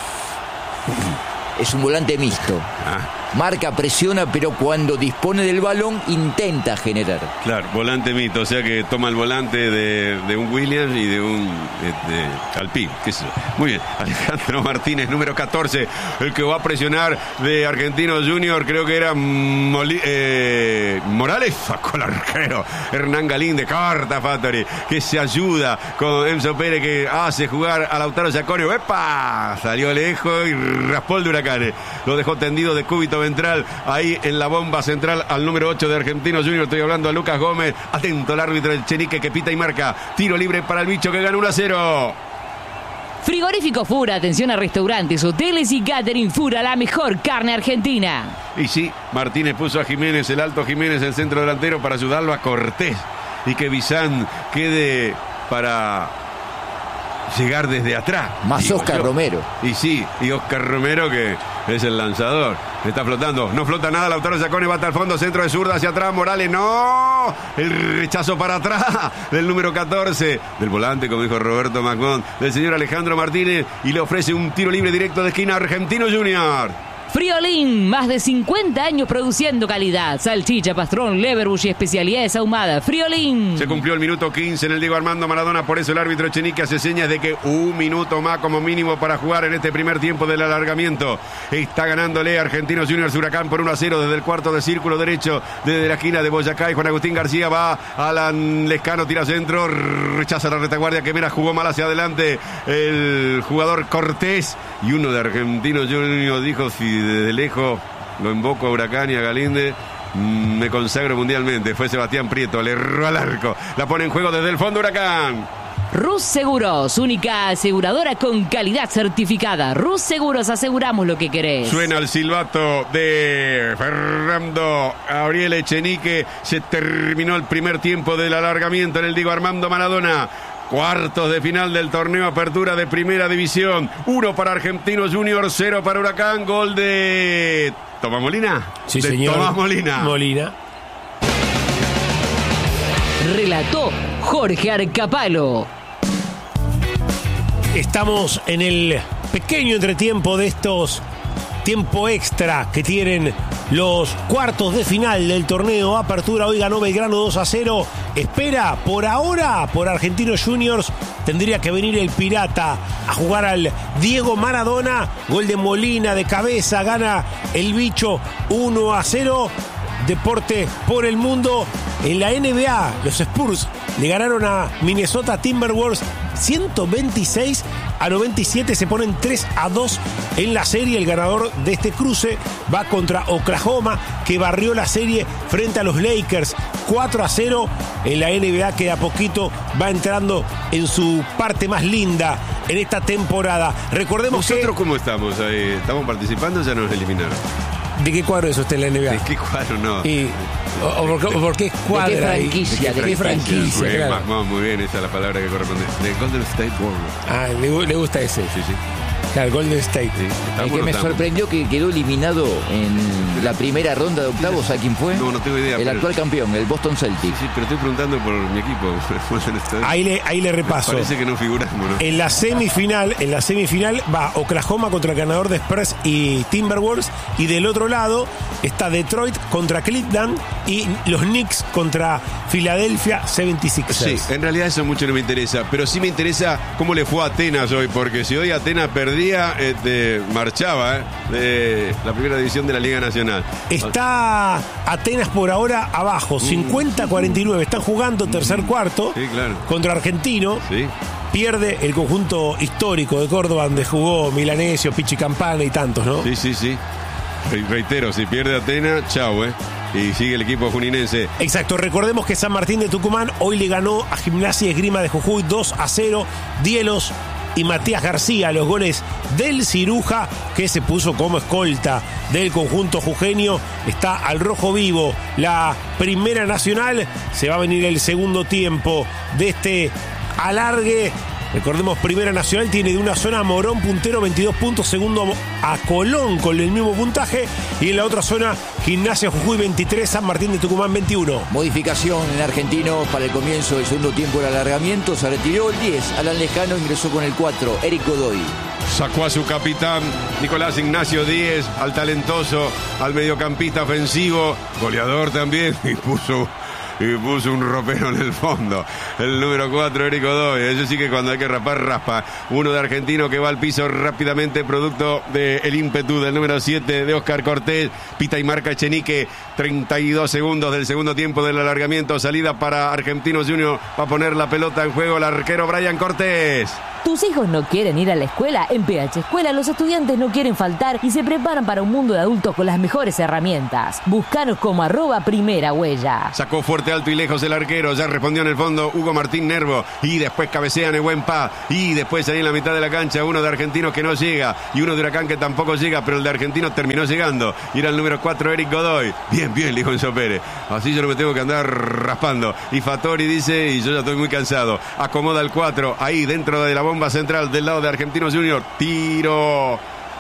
S4: Es un volante mixto. Marca, presiona, pero cuando dispone del balón intenta generar.
S1: Claro, volante mixto, o sea que toma el volante de un Williams y de un Alpine, qué sé yo. Muy bien, Alejandro Martínez, número 14, el que va a presionar de Argentinos Junior, creo que era Morales, sacó el arquero, Hernán Galín de Carta Factory, que se ayuda con Enzo Pérez, que hace jugar a Lautaro Giaconio. ¡Epa! Salió lejos y raspó el de Huracanes, lo dejó tendido de cúbito ventral, ahí en la bomba central al número 8 de Argentinos Junior. Estoy hablando a Lucas Gómez. Atento el árbitro Echenique, que pita y marca. Tiro libre para el bicho, que gana 1-0.
S2: Frigorífico Fura, atención a restaurantes, hoteles y catering. Fura, la mejor carne argentina.
S1: Y sí, Martínez puso a Jiménez, el Alto Jiménez, el centro delantero, para ayudarlo a Cortés, y que Bizán quede para llegar desde atrás.
S4: Más Oscar Romero.
S1: Y sí, y Oscar Romero, que es el lanzador. Está flotando. No flota nada. Lautaro Giaconio va hasta el fondo. Centro de zurda hacia atrás. Morales, no. El rechazo para atrás del número 14. Del volante, como dijo Roberto Macón. Del señor Alejandro Martínez. Y le ofrece un tiro libre directo de esquina a Argentino Junior.
S2: Friolín, más de 50 años produciendo calidad. Salchicha, pastrón, leverbush y especialidades ahumadas. Friolín.
S1: Se cumplió el minuto 15 en el Diego Armando Maradona. Por eso el árbitro Echenique hace señas de que un minuto más como mínimo para jugar en este primer tiempo del alargamiento. Está ganándole Argentinos Juniors Huracán por 1-0 desde el cuarto de círculo derecho, desde la esquina de Boyacá. Y Juan Agustín García va Alan Lescano, tira centro, rechaza la retaguardia. Que mira, jugó mal hacia adelante el jugador Cortés. Y uno de Argentinos Juniors dijo: si desde lejos lo invoco a Huracán y a Galíndez, me consagro mundialmente. Fue Sebastián Prieto, le erró al arco. La pone en juego desde el fondo Huracán.
S2: Rus Seguros, única aseguradora con calidad certificada. Rus Seguros, aseguramos lo que querés.
S1: Suena el silbato de Fernando Gabriel Echenique. Se terminó el primer tiempo del alargamiento en el Diego Armando Maradona. Cuartos de final del torneo Apertura de Primera División. 1 para Argentinos Junior, 0 para Huracán. Gol de Tomás Molina.
S3: Sí, señor.
S1: Tomás Molina.
S2: Relató Jorge Arcapalo.
S3: Estamos en el pequeño entretiempo de estos tiempo extra que tienen los cuartos de final del torneo Apertura. Hoy ganó Belgrano 2-0. Espera, por ahora, por Argentinos Juniors, tendría que venir el Pirata a jugar al Diego Maradona. Gol de Molina de cabeza, gana el bicho 1-0. Deporte por el mundo. En la NBA, los Spurs le ganaron a Minnesota Timberwolves 126-97. Se ponen 3-2 en la serie. El ganador de este cruce va contra Oklahoma, que barrió la serie frente a los Lakers 4-0 en la NBA, que de a poquito va entrando en su parte más linda en esta temporada. Recordemos
S1: ¿Nosotros cómo estamos ahí? ¿Estamos participando o ya nos eliminaron?
S3: ¿De qué cuadro es usted en la NBA?
S1: ¿De qué cuadro no?
S3: ¿Por qué cuadra?
S2: ¿De qué franquicia?
S3: ¿De qué franquicia?
S1: Muy bien,
S3: Claro.
S1: muy bien, esa es la palabra que corresponde. De Golden State Warriors.
S3: Ah, le gusta ese.
S1: Sí, sí.
S3: Claro, Golden State.
S1: Sí.
S4: El que me sorprendió que quedó eliminado en la primera ronda de octavos, ¿a quién fue?
S1: No tengo idea.
S4: El actual campeón, el Boston Celtics.
S1: Sí, pero estoy preguntando por mi equipo.
S3: Ahí le repaso.
S1: Parece que no figuramos, ¿no?
S3: En la semifinal va Oklahoma contra el ganador de Spurs y Timberwolves, y del otro lado está Detroit contra Cleveland y los Knicks contra Philadelphia 76ers.
S1: Sí, en realidad eso mucho no me interesa, pero sí me interesa cómo le fue a Atenas hoy, porque si hoy Atenas perdía, marchaba de la primera división de la Liga Nacional.
S3: Está Atenas por ahora abajo, 50-49. Están jugando tercer cuarto,
S1: Sí, claro.
S3: contra Argentino.
S1: Sí.
S3: Pierde el conjunto histórico de Córdoba, donde jugó Milanesio, Pichi Campana y tantos, ¿no?
S1: Sí. Reitero, si pierde Atenas, chau, y sigue el equipo juninense.
S3: Exacto, recordemos que San Martín de Tucumán hoy le ganó a Gimnasia y Esgrima de Jujuy 2-0. Dielos y Matías García, los goles del Ciruja, que se puso como escolta del conjunto jujeño. Está al rojo vivo la Primera Nacional. Se va a venir el segundo tiempo de este alargue Recordemos, Primera Nacional tiene de una zona a Morón, puntero, 22 puntos. Segundo a Colón con el mismo puntaje. Y en la otra zona, Gimnasia Jujuy 23, San Martín de Tucumán 21.
S4: Modificación en Argentino para el comienzo del segundo tiempo del alargamiento. Se retiró el 10, Alan Lescano, ingresó con el 4, Eric Godoy.
S1: Sacó a su capitán Nicolás Ignacio Díez, al talentoso, al mediocampista ofensivo, goleador también, y puso un ropero en el fondo. El número 4, Eric Godoy. Eso sí que cuando hay que raspar, raspa. Uno de Argentino que va al piso rápidamente, producto del ímpetu del número 7 de Oscar Cortés. Pita y marca Echenique. 32 segundos del segundo tiempo del alargamiento. Salida para Argentinos Junior. Va a poner la pelota en juego el arquero Brian Cortés.
S2: ¿Tus hijos no quieren ir a la escuela? En PH Escuela los estudiantes no quieren faltar y se preparan para un mundo de adultos con las mejores herramientas. Búscanos como @primera huella.
S1: Sacó fuerte, alto y lejos el arquero. Ya respondió en el fondo Hugo Martín Nervo. Y después cabecea Nehuen Paz. Y después ahí en la mitad de la cancha uno de Argentinos que no llega. Y uno de Huracán que tampoco llega. Pero el de Argentinos terminó llegando. Y era el número 4, Eric Godoy. Bien, le dijo Enzo Pérez. Así yo no me tengo que andar raspando. Y Fattori dice, y yo ya estoy muy cansado. Acomoda el 4. Ahí dentro de la bomba central del lado de Argentinos Junior. Tiro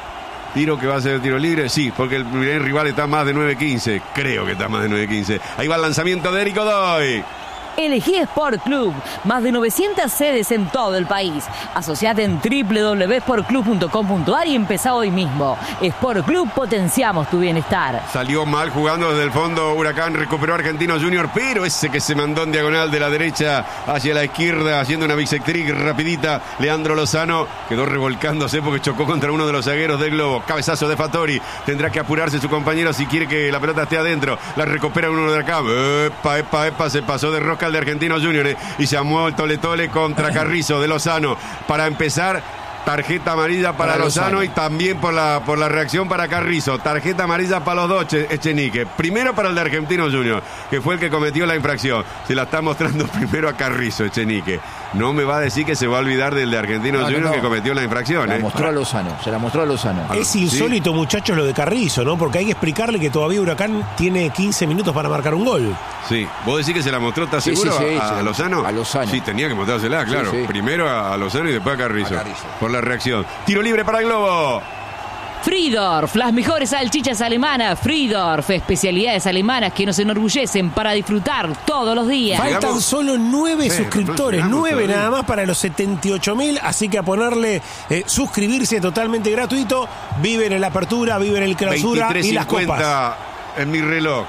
S1: que va a ser tiro libre. Sí, porque el primer rival está más de 9-15. Creo que está más de 9-15. Ahí va el lanzamiento de Eric Godoy.
S2: Elegí Sport Club, más de 900 sedes en todo el país. Asociate en www.sportclub.com.ar y empezá hoy mismo. Sport Club, potenciamos tu bienestar.
S1: Salió mal jugando desde el fondo Huracán, recuperó Argentinos Junior, pero ese que se mandó en diagonal de la derecha hacia la izquierda, haciendo una bisectric rapidita, Leandro Lozano quedó revolcándose porque chocó contra uno de los zagueros del Globo. Cabezazo de Fattori, tendrá que apurarse su compañero si quiere que la pelota esté adentro. La recupera uno de acá. Epa, se pasó de rosca de Argentinos Juniors y se amó el tole contra Carrizo de Lozano. Para empezar, tarjeta amarilla para Lozano y también por la reacción para Carrizo. Tarjeta amarilla para los dos, Echenique. Primero para el de Argentinos Juniors, que fue el que cometió la infracción. Se la está mostrando primero a Carrizo, Echenique. No me va a decir que se va a olvidar del de Argentinos Juniors que cometió la infracción.
S4: Se la mostró a Lozano.
S3: Es insólito, muchachos, lo de Carrizo, ¿no? Porque hay que explicarle que todavía Huracán tiene 15 minutos para marcar un gol.
S1: Sí. ¿Vos decís que se la mostró, estás seguro?
S4: Sí,
S1: ¿A Lozano?
S4: A Lozano.
S1: Sí, tenía que mostrársela, claro.
S4: Sí.
S1: Primero a Lozano y después a Carrizo. Por la reacción. Tiro libre para el Globo.
S2: Friedorf, las mejores salchichas alemanas. Friedorf, especialidades alemanas que nos enorgullecen para disfrutar todos los días.
S3: Faltan solo 9 suscriptores, 9 nada más para los 78.000, así que a ponerle suscribirse totalmente gratuito. Viven en la apertura, viven en el clausura y las copas.
S1: En mi reloj,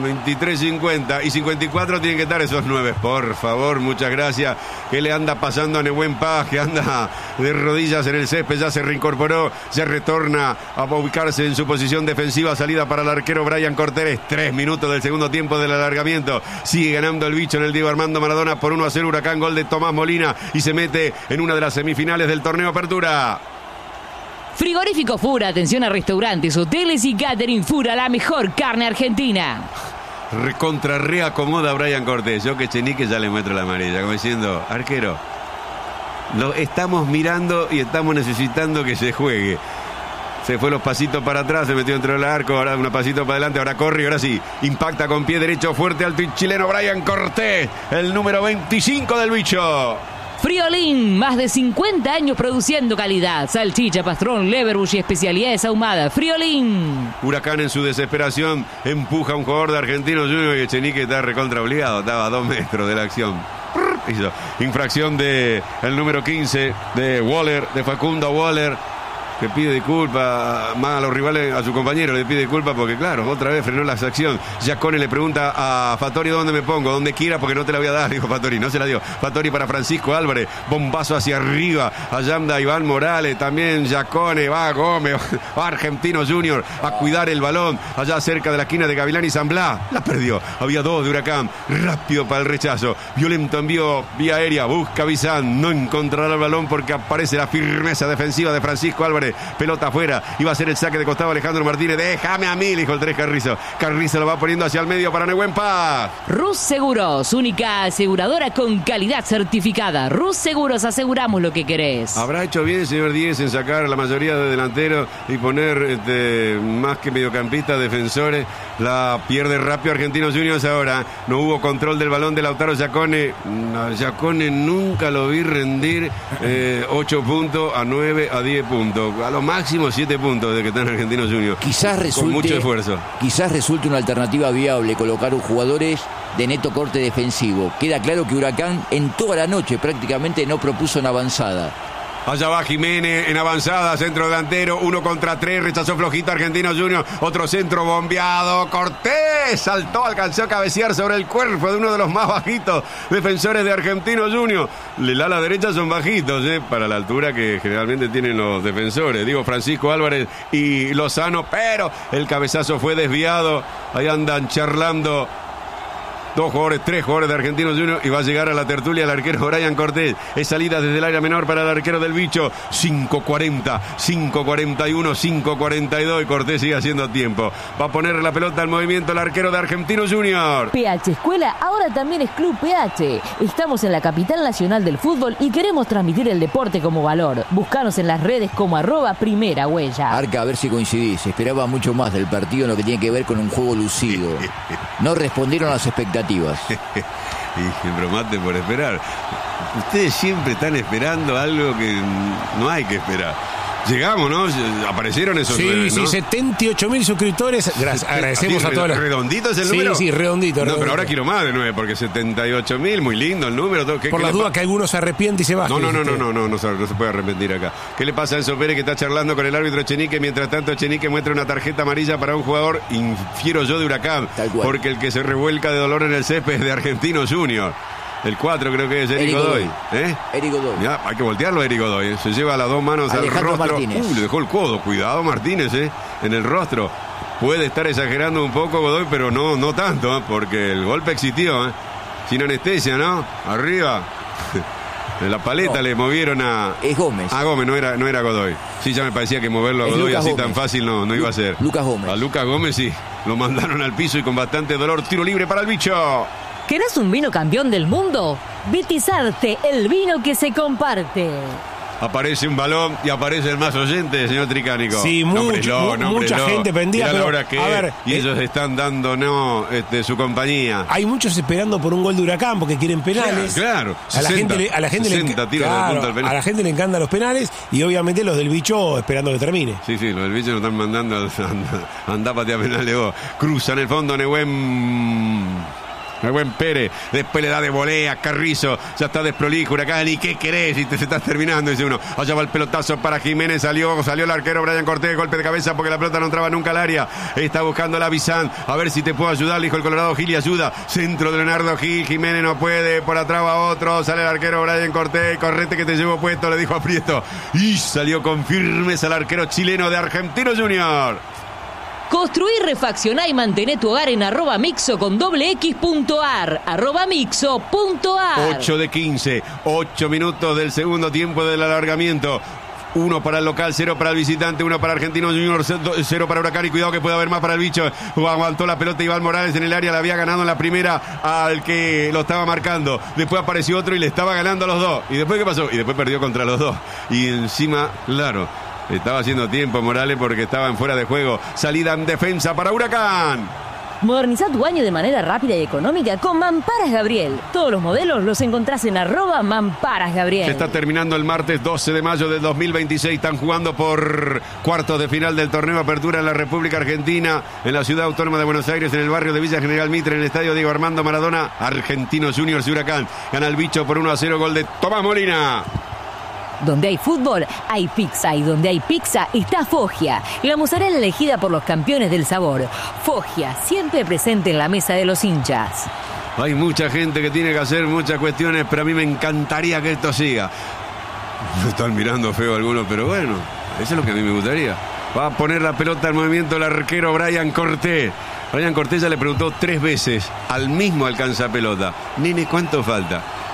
S1: 23.50 y 54 tienen que estar esos 9. Por favor, muchas gracias. ¿Qué le anda pasando a Nehuen Paz? Que anda de rodillas en el césped, ya se reincorporó, se retorna a ubicarse en su posición defensiva. Salida para el arquero Brian Cortés. 3 minutos del segundo tiempo del alargamiento. Sigue ganando el bicho en el Diego Armando Maradona por 1-0 Huracán. Gol de Tomás Molina y se mete en una de las semifinales del torneo Apertura.
S2: Frigorífico Fura, atención a restaurantes, hoteles y catering. Fura, la mejor carne argentina.
S1: Reacomoda a Brian Cortés. Yo que Echenique ya le muestro la amarilla, como diciendo, arquero, lo estamos mirando y estamos necesitando que se juegue. Se fue los pasitos para atrás, se metió dentro del arco, ahora unos pasitos para adelante, ahora corre y ahora sí, impacta con pie derecho, fuerte, alto y chileno Brian Cortés, el número 25 del bicho.
S2: Friolín, más de 50 años produciendo calidad. Salchicha, pastrón, leverbush y especialidades ahumadas. Friolín.
S1: Huracán en su desesperación empuja a un jugador de Argentinos Juniors y Echenique está recontra obligado. Estaba a 2 metros de la acción. Hizo infracción de el número 15 de Waller, de Facundo Waller, que pide disculpas más a los rivales, a su compañero le pide disculpas porque claro, otra vez frenó la acción. Giacone le pregunta a Fattori dónde me pongo, donde quiera porque no te la voy a dar, dijo Fattori, no se la dio. Fattori para Francisco Álvarez, bombazo hacia arriba, allá anda Iván Morales, también Giacone, va Gómez, va Argentinos Junior a cuidar el balón, allá cerca de la esquina de Gavilán y San Blas, la perdió, había 2 de Huracán, rápido para el rechazo, violento envío vía aérea, busca Bizán, no encontrará el balón porque aparece la firmeza defensiva de Francisco Álvarez. Flores. Pelota afuera. Iba a ser el saque de costado Alejandro Martínez. Déjame a mí, le dijo el 3 Carrizo. Carrizo lo va poniendo hacia el medio para Nehuen Paz.
S2: Rus Seguros, única aseguradora con calidad certificada. Rus Seguros, aseguramos lo que querés.
S1: Habrá hecho bien el señor Díez en sacar la mayoría de delanteros y poner más que mediocampistas, defensores. La pierde rápido Argentinos Juniors ahora. No hubo control del balón de Lautaro Giacone. Giacone nunca lo vi rendir 8 puntos a 9 a 10 puntos. A lo máximo 7 puntos desde que está en Argentinos Juniors. Con mucho esfuerzo.
S4: Quizás resulte una alternativa viable colocar jugadores de neto corte defensivo. Queda claro que Huracán en toda la noche prácticamente no propuso una avanzada.
S1: Allá va Jiménez en avanzada, centro delantero, 1 contra 3, rechazó flojito Argentinos Juniors, otro centro bombeado, Cortés saltó, alcanzó a cabecear sobre el cuerpo de uno de los más bajitos defensores de Argentinos Juniors. El ala derecha son bajitos, para la altura que generalmente tienen los defensores, digo Francisco Álvarez y Lozano, pero el cabezazo fue desviado, ahí andan charlando. 3 jugadores de Argentinos Juniors y va a llegar a la tertulia el arquero Brian Cortés. Es salida desde el área menor para el arquero del Bicho. 5:40, 5:41, 5:42 y Cortés sigue haciendo tiempo. Va a poner la pelota al movimiento el arquero de Argentinos Juniors.
S2: PH Escuela ahora también es Club PH. Estamos en la capital nacional del fútbol y queremos transmitir el deporte como valor. Búscanos en las redes como ¡Primera Huella!
S4: Arca, a ver si coincidís. Esperaba mucho más del partido en lo que tiene que ver con un juego lucido. No respondieron a las expectativas.
S1: Y bromate por esperar. Ustedes siempre están esperando algo que no hay que esperar. Llegamos, ¿no? Aparecieron esos 9,
S3: ¿no? Sí, 78.000 suscriptores. Gracias, agradecemos a todos.
S1: ¿Redondito es el número?
S3: Sí, redondito.
S1: No, pero ahora quiero más de 9, porque 78.000, muy lindo el número.
S3: Por las dudas que alguno se arrepiente y se va.
S1: No se puede arrepentir acá. ¿Qué le pasa a Enzo Pérez que está charlando con el árbitro Echenique? Mientras tanto, Echenique muestra una tarjeta amarilla para un jugador, infiero yo, de Huracán. Porque el que se revuelca de dolor en el césped es de Argentinos Juniors. El 4 creo que es Eric Godoy.
S4: Eric Godoy.
S1: Ya, hay que voltearlo Eric Godoy. Se lleva las 2 manos
S4: Alejandro
S1: al rostro.
S4: Martínez.
S1: Le dejó el codo. Cuidado Martínez, en el rostro. Puede estar exagerando un poco Godoy, pero no tanto, porque el golpe existió, sin anestesia, ¿no? Arriba. En la paleta le movieron a...
S4: Es Gómez.
S1: A Gómez, no era Godoy. Sí, ya me parecía que moverlo a Godoy así tan fácil no iba a ser.
S4: Lucas Gómez.
S1: A Lucas Gómez sí. Lo mandaron al piso y con bastante dolor. Tiro libre para el Bicho.
S2: ¿Querés un vino campeón del mundo? Vitizarte, el vino que se comparte.
S1: Aparece un balón y aparece el más oyente, señor Tricánico.
S3: Sí, mucha gente pendía.
S1: Pero, la hora que ellos están dando su compañía.
S3: Hay muchos esperando por un gol de Huracán porque quieren penales.
S1: Claro.
S3: A la gente le encantan los penales y obviamente los del Bicho esperando que termine.
S1: Sí, los del Bicho nos están mandando andá patear penales vos. Cruzan el fondo Nehuen Pérez, después le da de volea, Carrizo, ya está desprolijo, Huracán, ¿y qué querés? Y se está terminando, dice uno. Allá va el pelotazo para Jiménez, salió el arquero Brian Cortés, golpe de cabeza porque la pelota no entraba nunca al área. Está buscando la Bizán, a ver si te puedo ayudar, le dijo el Colorado Gil y ayuda. Centro de Leonardo Gil, Jiménez no puede, por atrás va otro, sale el arquero Brian Cortés, correte que te llevo puesto, le dijo a Prieto. Y salió con firmeza el arquero chileno de Argentinos Juniors.
S2: Construí, refaccioná y mantené tu hogar en @mixo con x.ar. @mixo.ar.
S1: 8 de 15, 8 minutos del segundo tiempo del alargamiento. 1 para el local, 0 para el visitante, 1 para Argentinos Juniors, 0 para Huracán y cuidado que puede haber más para el Bicho. Aguantó la pelota Iván Morales en el área, la había ganado en la primera al que lo estaba marcando. Después apareció otro y le estaba ganando a los dos. ¿Y después qué pasó? Y después perdió contra los dos. Y encima, claro, estaba haciendo tiempo Morales porque estaban fuera de juego. Salida en defensa para Huracán.
S2: Moderniza tu baño de manera rápida y económica con Mamparas Gabriel. Todos los modelos los encontrás en @Mamparas Gabriel.
S1: Se está terminando el martes 12 de mayo del 2026. Están jugando por cuartos de final del torneo Apertura en la República Argentina, en la ciudad autónoma de Buenos Aires, en el barrio de Villa General Mitre, en el estadio Diego Armando Maradona. Argentinos Juniors y Huracán. Gana el Bicho por 1-0, gol de Tomás Molina.
S2: Donde hay fútbol, hay pizza. Y donde hay pizza, está Foggia. La mozzarella elegida por los campeones del sabor. Foggia, siempre presente en la mesa de los hinchas.
S1: Hay mucha gente que tiene que hacer muchas cuestiones, pero a mí me encantaría que esto siga. Me están mirando feo algunos, pero bueno, eso es lo que a mí me gustaría. Va a poner la pelota al movimiento el arquero Brian Cortés. Brian Cortés ya le preguntó 3 veces al mismo alcanza pelota. Nene, ¿cuánto falta?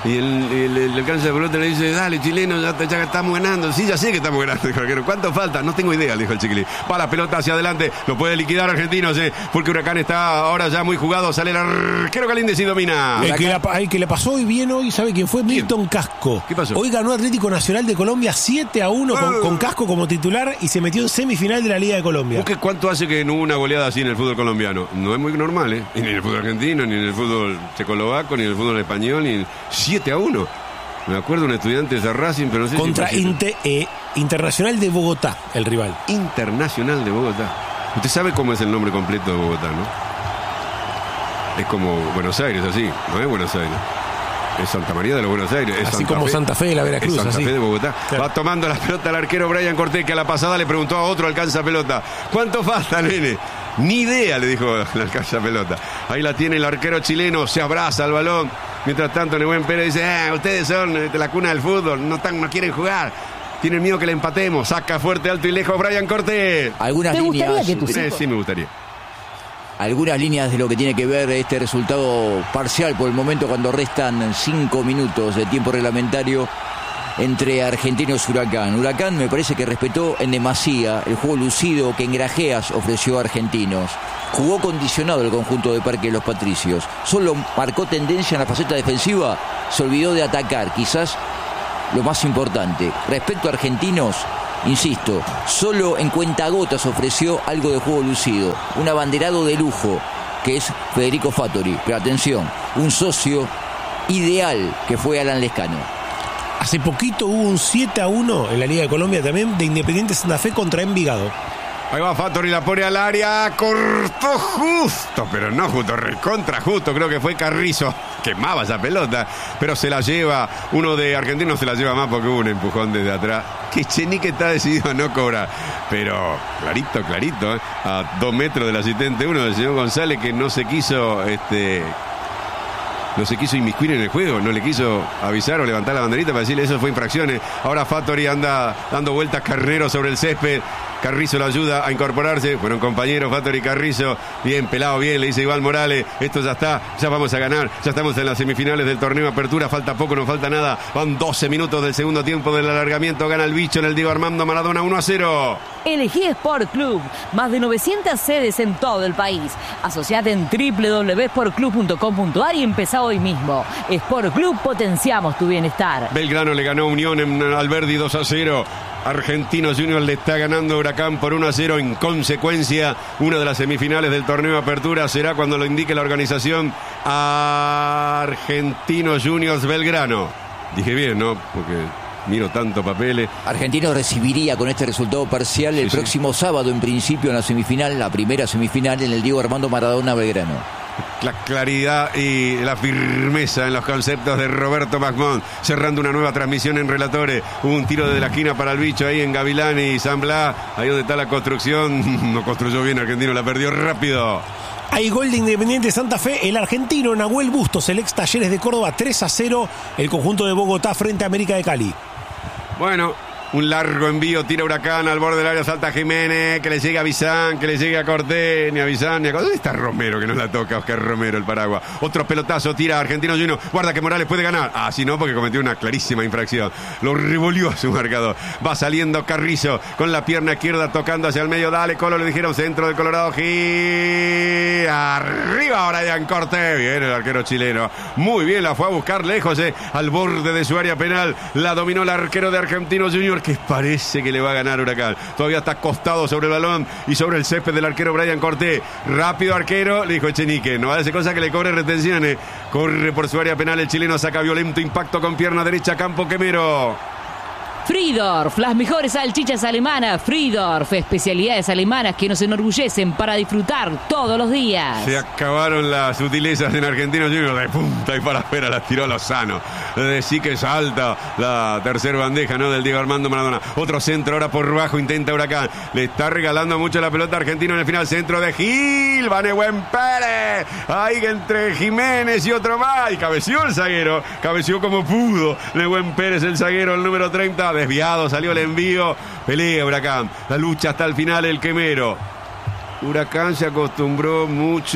S1: Y el cancha de pelota le dice, dale, chileno, ya estamos ganando. Sí, ya sé que estamos ganando, dijo el arquero. ¿Cuánto falta? No tengo idea, dijo el chiquilín. Va la pelota hacia adelante, lo puede liquidar Argentinos, porque Huracán está ahora ya muy jugado. Sale el arquero Galíndez y domina.
S3: El que le pasó hoy bien hoy, ¿sabe quién fue? Milton Casco.
S1: ¿Qué pasó?
S3: Hoy ganó Atlético Nacional de Colombia 7-1 con Casco como titular y se metió en semifinal de la Liga de Colombia.
S1: Busque cuánto hace que no hubo una goleada así en el fútbol colombiano. No es muy normal, ¿eh? Ni en el fútbol argentino, ni en el fútbol checoslovaco, ni en el fútbol español, ni 7-1. Me acuerdo un estudiante de Racing, pero no sé
S3: contra
S1: si
S3: Internacional de Bogotá, el rival.
S1: Internacional de Bogotá. Usted sabe cómo es el nombre completo de Bogotá, ¿no? Es como Buenos Aires, así. No es Buenos Aires. Es Santa María de los Buenos Aires. Es
S3: así
S1: Santa
S3: como
S1: Fe.
S3: Santa Fe de la Veracruz.
S1: Es Santa
S3: así.
S1: Fe de Bogotá.
S3: Claro.
S1: Va tomando la pelota el arquero Brian Cortés, que a la pasada le preguntó a otro alcanza pelota. ¿Cuánto falta, nene? Ni idea, le dijo el alcanza pelota. Ahí la tiene el arquero chileno, se abraza al balón. Mientras tanto, Nehuen Pérez dice, ustedes son de la cuna del fútbol, no quieren jugar. Tienen miedo que le empatemos. Saca fuerte, alto y lejos Brian Cortés.
S4: Algunas líneas.
S1: Sí, me gustaría.
S4: Algunas líneas de lo que tiene que ver este resultado parcial por el momento cuando restan 5 minutos de tiempo reglamentario entre Argentinos y Huracán. Huracán me parece que respetó en demasía el juego lucido que en Grajeas ofreció a Argentinos. Jugó condicionado el conjunto de Parque de los Patricios. Solo marcó tendencia en la faceta defensiva. Se olvidó de atacar, quizás lo más importante. Respecto a Argentinos, insisto, solo en cuentagotas ofreció algo de juego lucido. Un abanderado de lujo, que es Federico Fattori. Pero atención, un socio ideal que fue Alan Lescano.
S3: Hace poquito hubo un 7-1 en la Liga de Colombia también de Independiente Santa Fe contra Envigado.
S1: Ahí va Fattori, la pone al área, cortó justo, pero no justo, recontra justo, creo que fue Carrizo, quemaba esa pelota, pero se la lleva, uno de Argentinos se la lleva más porque hubo un empujón desde atrás, que Chenique está decidido a no cobrar, pero clarito, a 2 metros del asistente 1 del señor González, que no se quiso inmiscuir en el juego, no le quiso avisar o levantar la banderita para decirle eso fue infracciones. Ahora Fattori anda dando vueltas carnero sobre el césped. Carrizo lo ayuda a incorporarse. Fueron compañeros Fattori y Carrizo. Bien, pelado, bien, le dice Iván Morales. Esto ya está, ya vamos a ganar. Ya estamos en las semifinales del torneo Apertura. Falta poco, no falta nada. Van 12 minutos del segundo tiempo del alargamiento. Gana el bicho en el Diego Armando Maradona 1-0.
S2: Elegí Sport Club. Más de 900 sedes en todo el país. Asociate en www.sportclub.com.ar y empezá hoy mismo. Sport Club, potenciamos tu bienestar.
S1: Belgrano le ganó a Unión en Alberdi 2-0. Argentinos Juniors le está ganando a Huracán por 1-0. En consecuencia, una de las semifinales del torneo Apertura será cuando lo indique la organización. Argentinos Juniors Belgrano. Dije bien, ¿no? Porque miro tanto papeles.
S4: Argentinos recibiría con este resultado parcial el próximo sábado, en principio, en la semifinal, la primera semifinal, en el Diego Armando Maradona Belgrano.
S1: La claridad y la firmeza en los conceptos de Roberto Macmón, cerrando una nueva transmisión en Relatores. Hubo un tiro desde la esquina para el bicho ahí en Gavilán y San Blas, ahí donde está la construcción. No construyó bien Argentino, la perdió rápido.
S3: Hay gol de Independiente Santa Fe. El argentino Nahuel Bustos, el ex Talleres de Córdoba, 3-0. El conjunto de Bogotá frente a América de Cali.
S1: Bueno, un largo envío, tira Huracán al borde del área, salta Jiménez, que le llegue a Bizán, que le llegue a Cortés, ni a Bizán, ni a... ¿Dónde está Romero, que no la toca Oscar Romero, el paraguas? Otro pelotazo, tira Argentino Junior, guarda que Morales puede ganar. Ah, si no, porque cometió una clarísima infracción. Lo revolvió a su marcador. Va saliendo Carrizo, con la pierna izquierda tocando hacia el medio. Dale, Colo, le dijeron centro del Colorado. Gil, arriba Brian Cortés. Bien el arquero chileno. Muy bien, la fue a buscar lejos, al borde de su área penal. La dominó el arquero de Argentinos Junior, que parece que le va a ganar Huracán. Todavía está acostado sobre el balón y sobre el césped del arquero Brian Cortés. Rápido arquero, le dijo Echenique. No hace cosa que le cobre retenciones. Corre por su área penal el chileno, saca violento impacto con pierna derecha, campo Quemero.
S2: Friedorf, las mejores salchichas alemanas. Friedorf, especialidades alemanas que nos enorgullecen para disfrutar todos los días.
S1: Se acabaron las sutilezas en Argentinos Juniors. De punta y para afuera las tiró Lozano. Sí que salta la tercera bandeja, ¿no? Del Diego Armando Maradona. Otro centro ahora por bajo, intenta Huracán. Le está regalando mucho la pelota Argentino en el final. Centro de Gil, va Nehuen Pérez. Ahí entre Jiménez y otro más. Y cabeció el zaguero. Cabeció como pudo. Nehuen Pérez, el zaguero, el número 30. Desviado, salió el envío. Pelea Huracán. La lucha hasta el final, el Quemero. Huracán se acostumbró mucho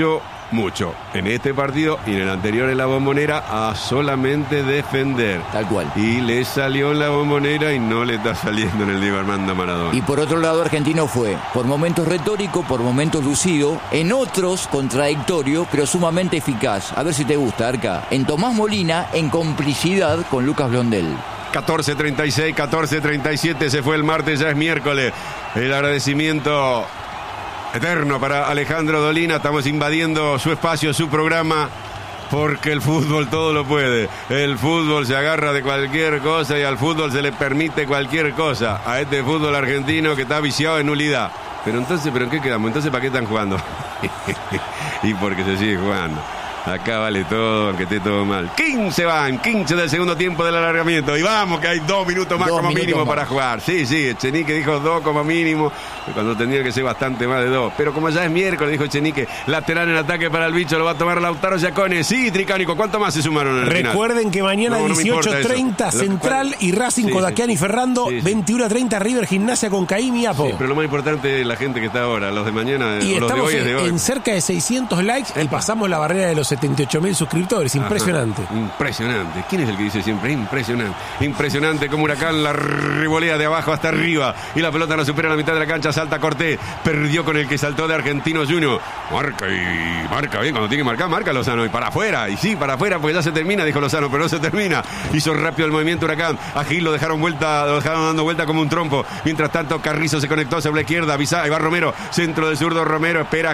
S1: mucho en este partido y en el anterior en la Bombonera a solamente defender.
S4: Tal cual.
S1: Y le salió en la Bombonera y no le está saliendo en el Diego Armando Maradona.
S4: Y por otro lado, Argentino fue por momentos retórico, por momentos lucido, en otros contradictorio, pero sumamente eficaz. A ver si te gusta, Arca. En Tomás Molina, en complicidad con Lucas Blondel.
S1: 14:36, 14:37, se fue el martes, ya es miércoles. El agradecimiento eterno para Alejandro Dolina. Estamos invadiendo su espacio, su programa, porque el fútbol todo lo puede. El fútbol se agarra de cualquier cosa y al fútbol se le permite cualquier cosa. A este fútbol argentino que está viciado en nulidad. Pero ¿en qué quedamos? Entonces, ¿para qué están jugando? Y porque se sigue jugando. Acá vale todo, aunque esté todo mal. 15 del segundo tiempo del alargamiento. Y vamos, que hay 2 minutos más como mínimo para jugar. Sí, Echenique dijo 2 como mínimo, cuando tendría que ser bastante más de 2. Pero como ya es miércoles, dijo Echenique, lateral en ataque para el bicho, lo va a tomar Lautaro Giacone. Sí, Tricánico, ¿cuánto más se sumaron en el final?
S3: Recuerden que mañana 18:30 Central y Racing, Kodakian y Ferrando, 21:30 River Gimnasia con Caim y Apo.
S1: Sí, pero lo más importante es la gente que está ahora, los de mañana,
S3: y
S1: los de hoy es de hoy.
S3: En cerca de 600 likes y pasamos la barrera de los 78.000 suscriptores. Impresionante.
S1: Ajá, impresionante. ¿Quién es el que dice siempre? Impresionante. Impresionante como Huracán la revolea de abajo hasta arriba y la pelota no supera la mitad de la cancha. Salta Cortés. Perdió con el que saltó de Argentinos Juniors. Marca bien. Cuando tiene que marcar, marca Lozano. Y para afuera. Y sí, para afuera porque ya se termina, dijo Lozano, pero no se termina. Hizo rápido el movimiento Huracán. A Gil lo dejaron dando vuelta como un trompo. Mientras tanto, Carrizo se conectó sobre la izquierda. Ahí va Romero. Centro del zurdo Romero. Espera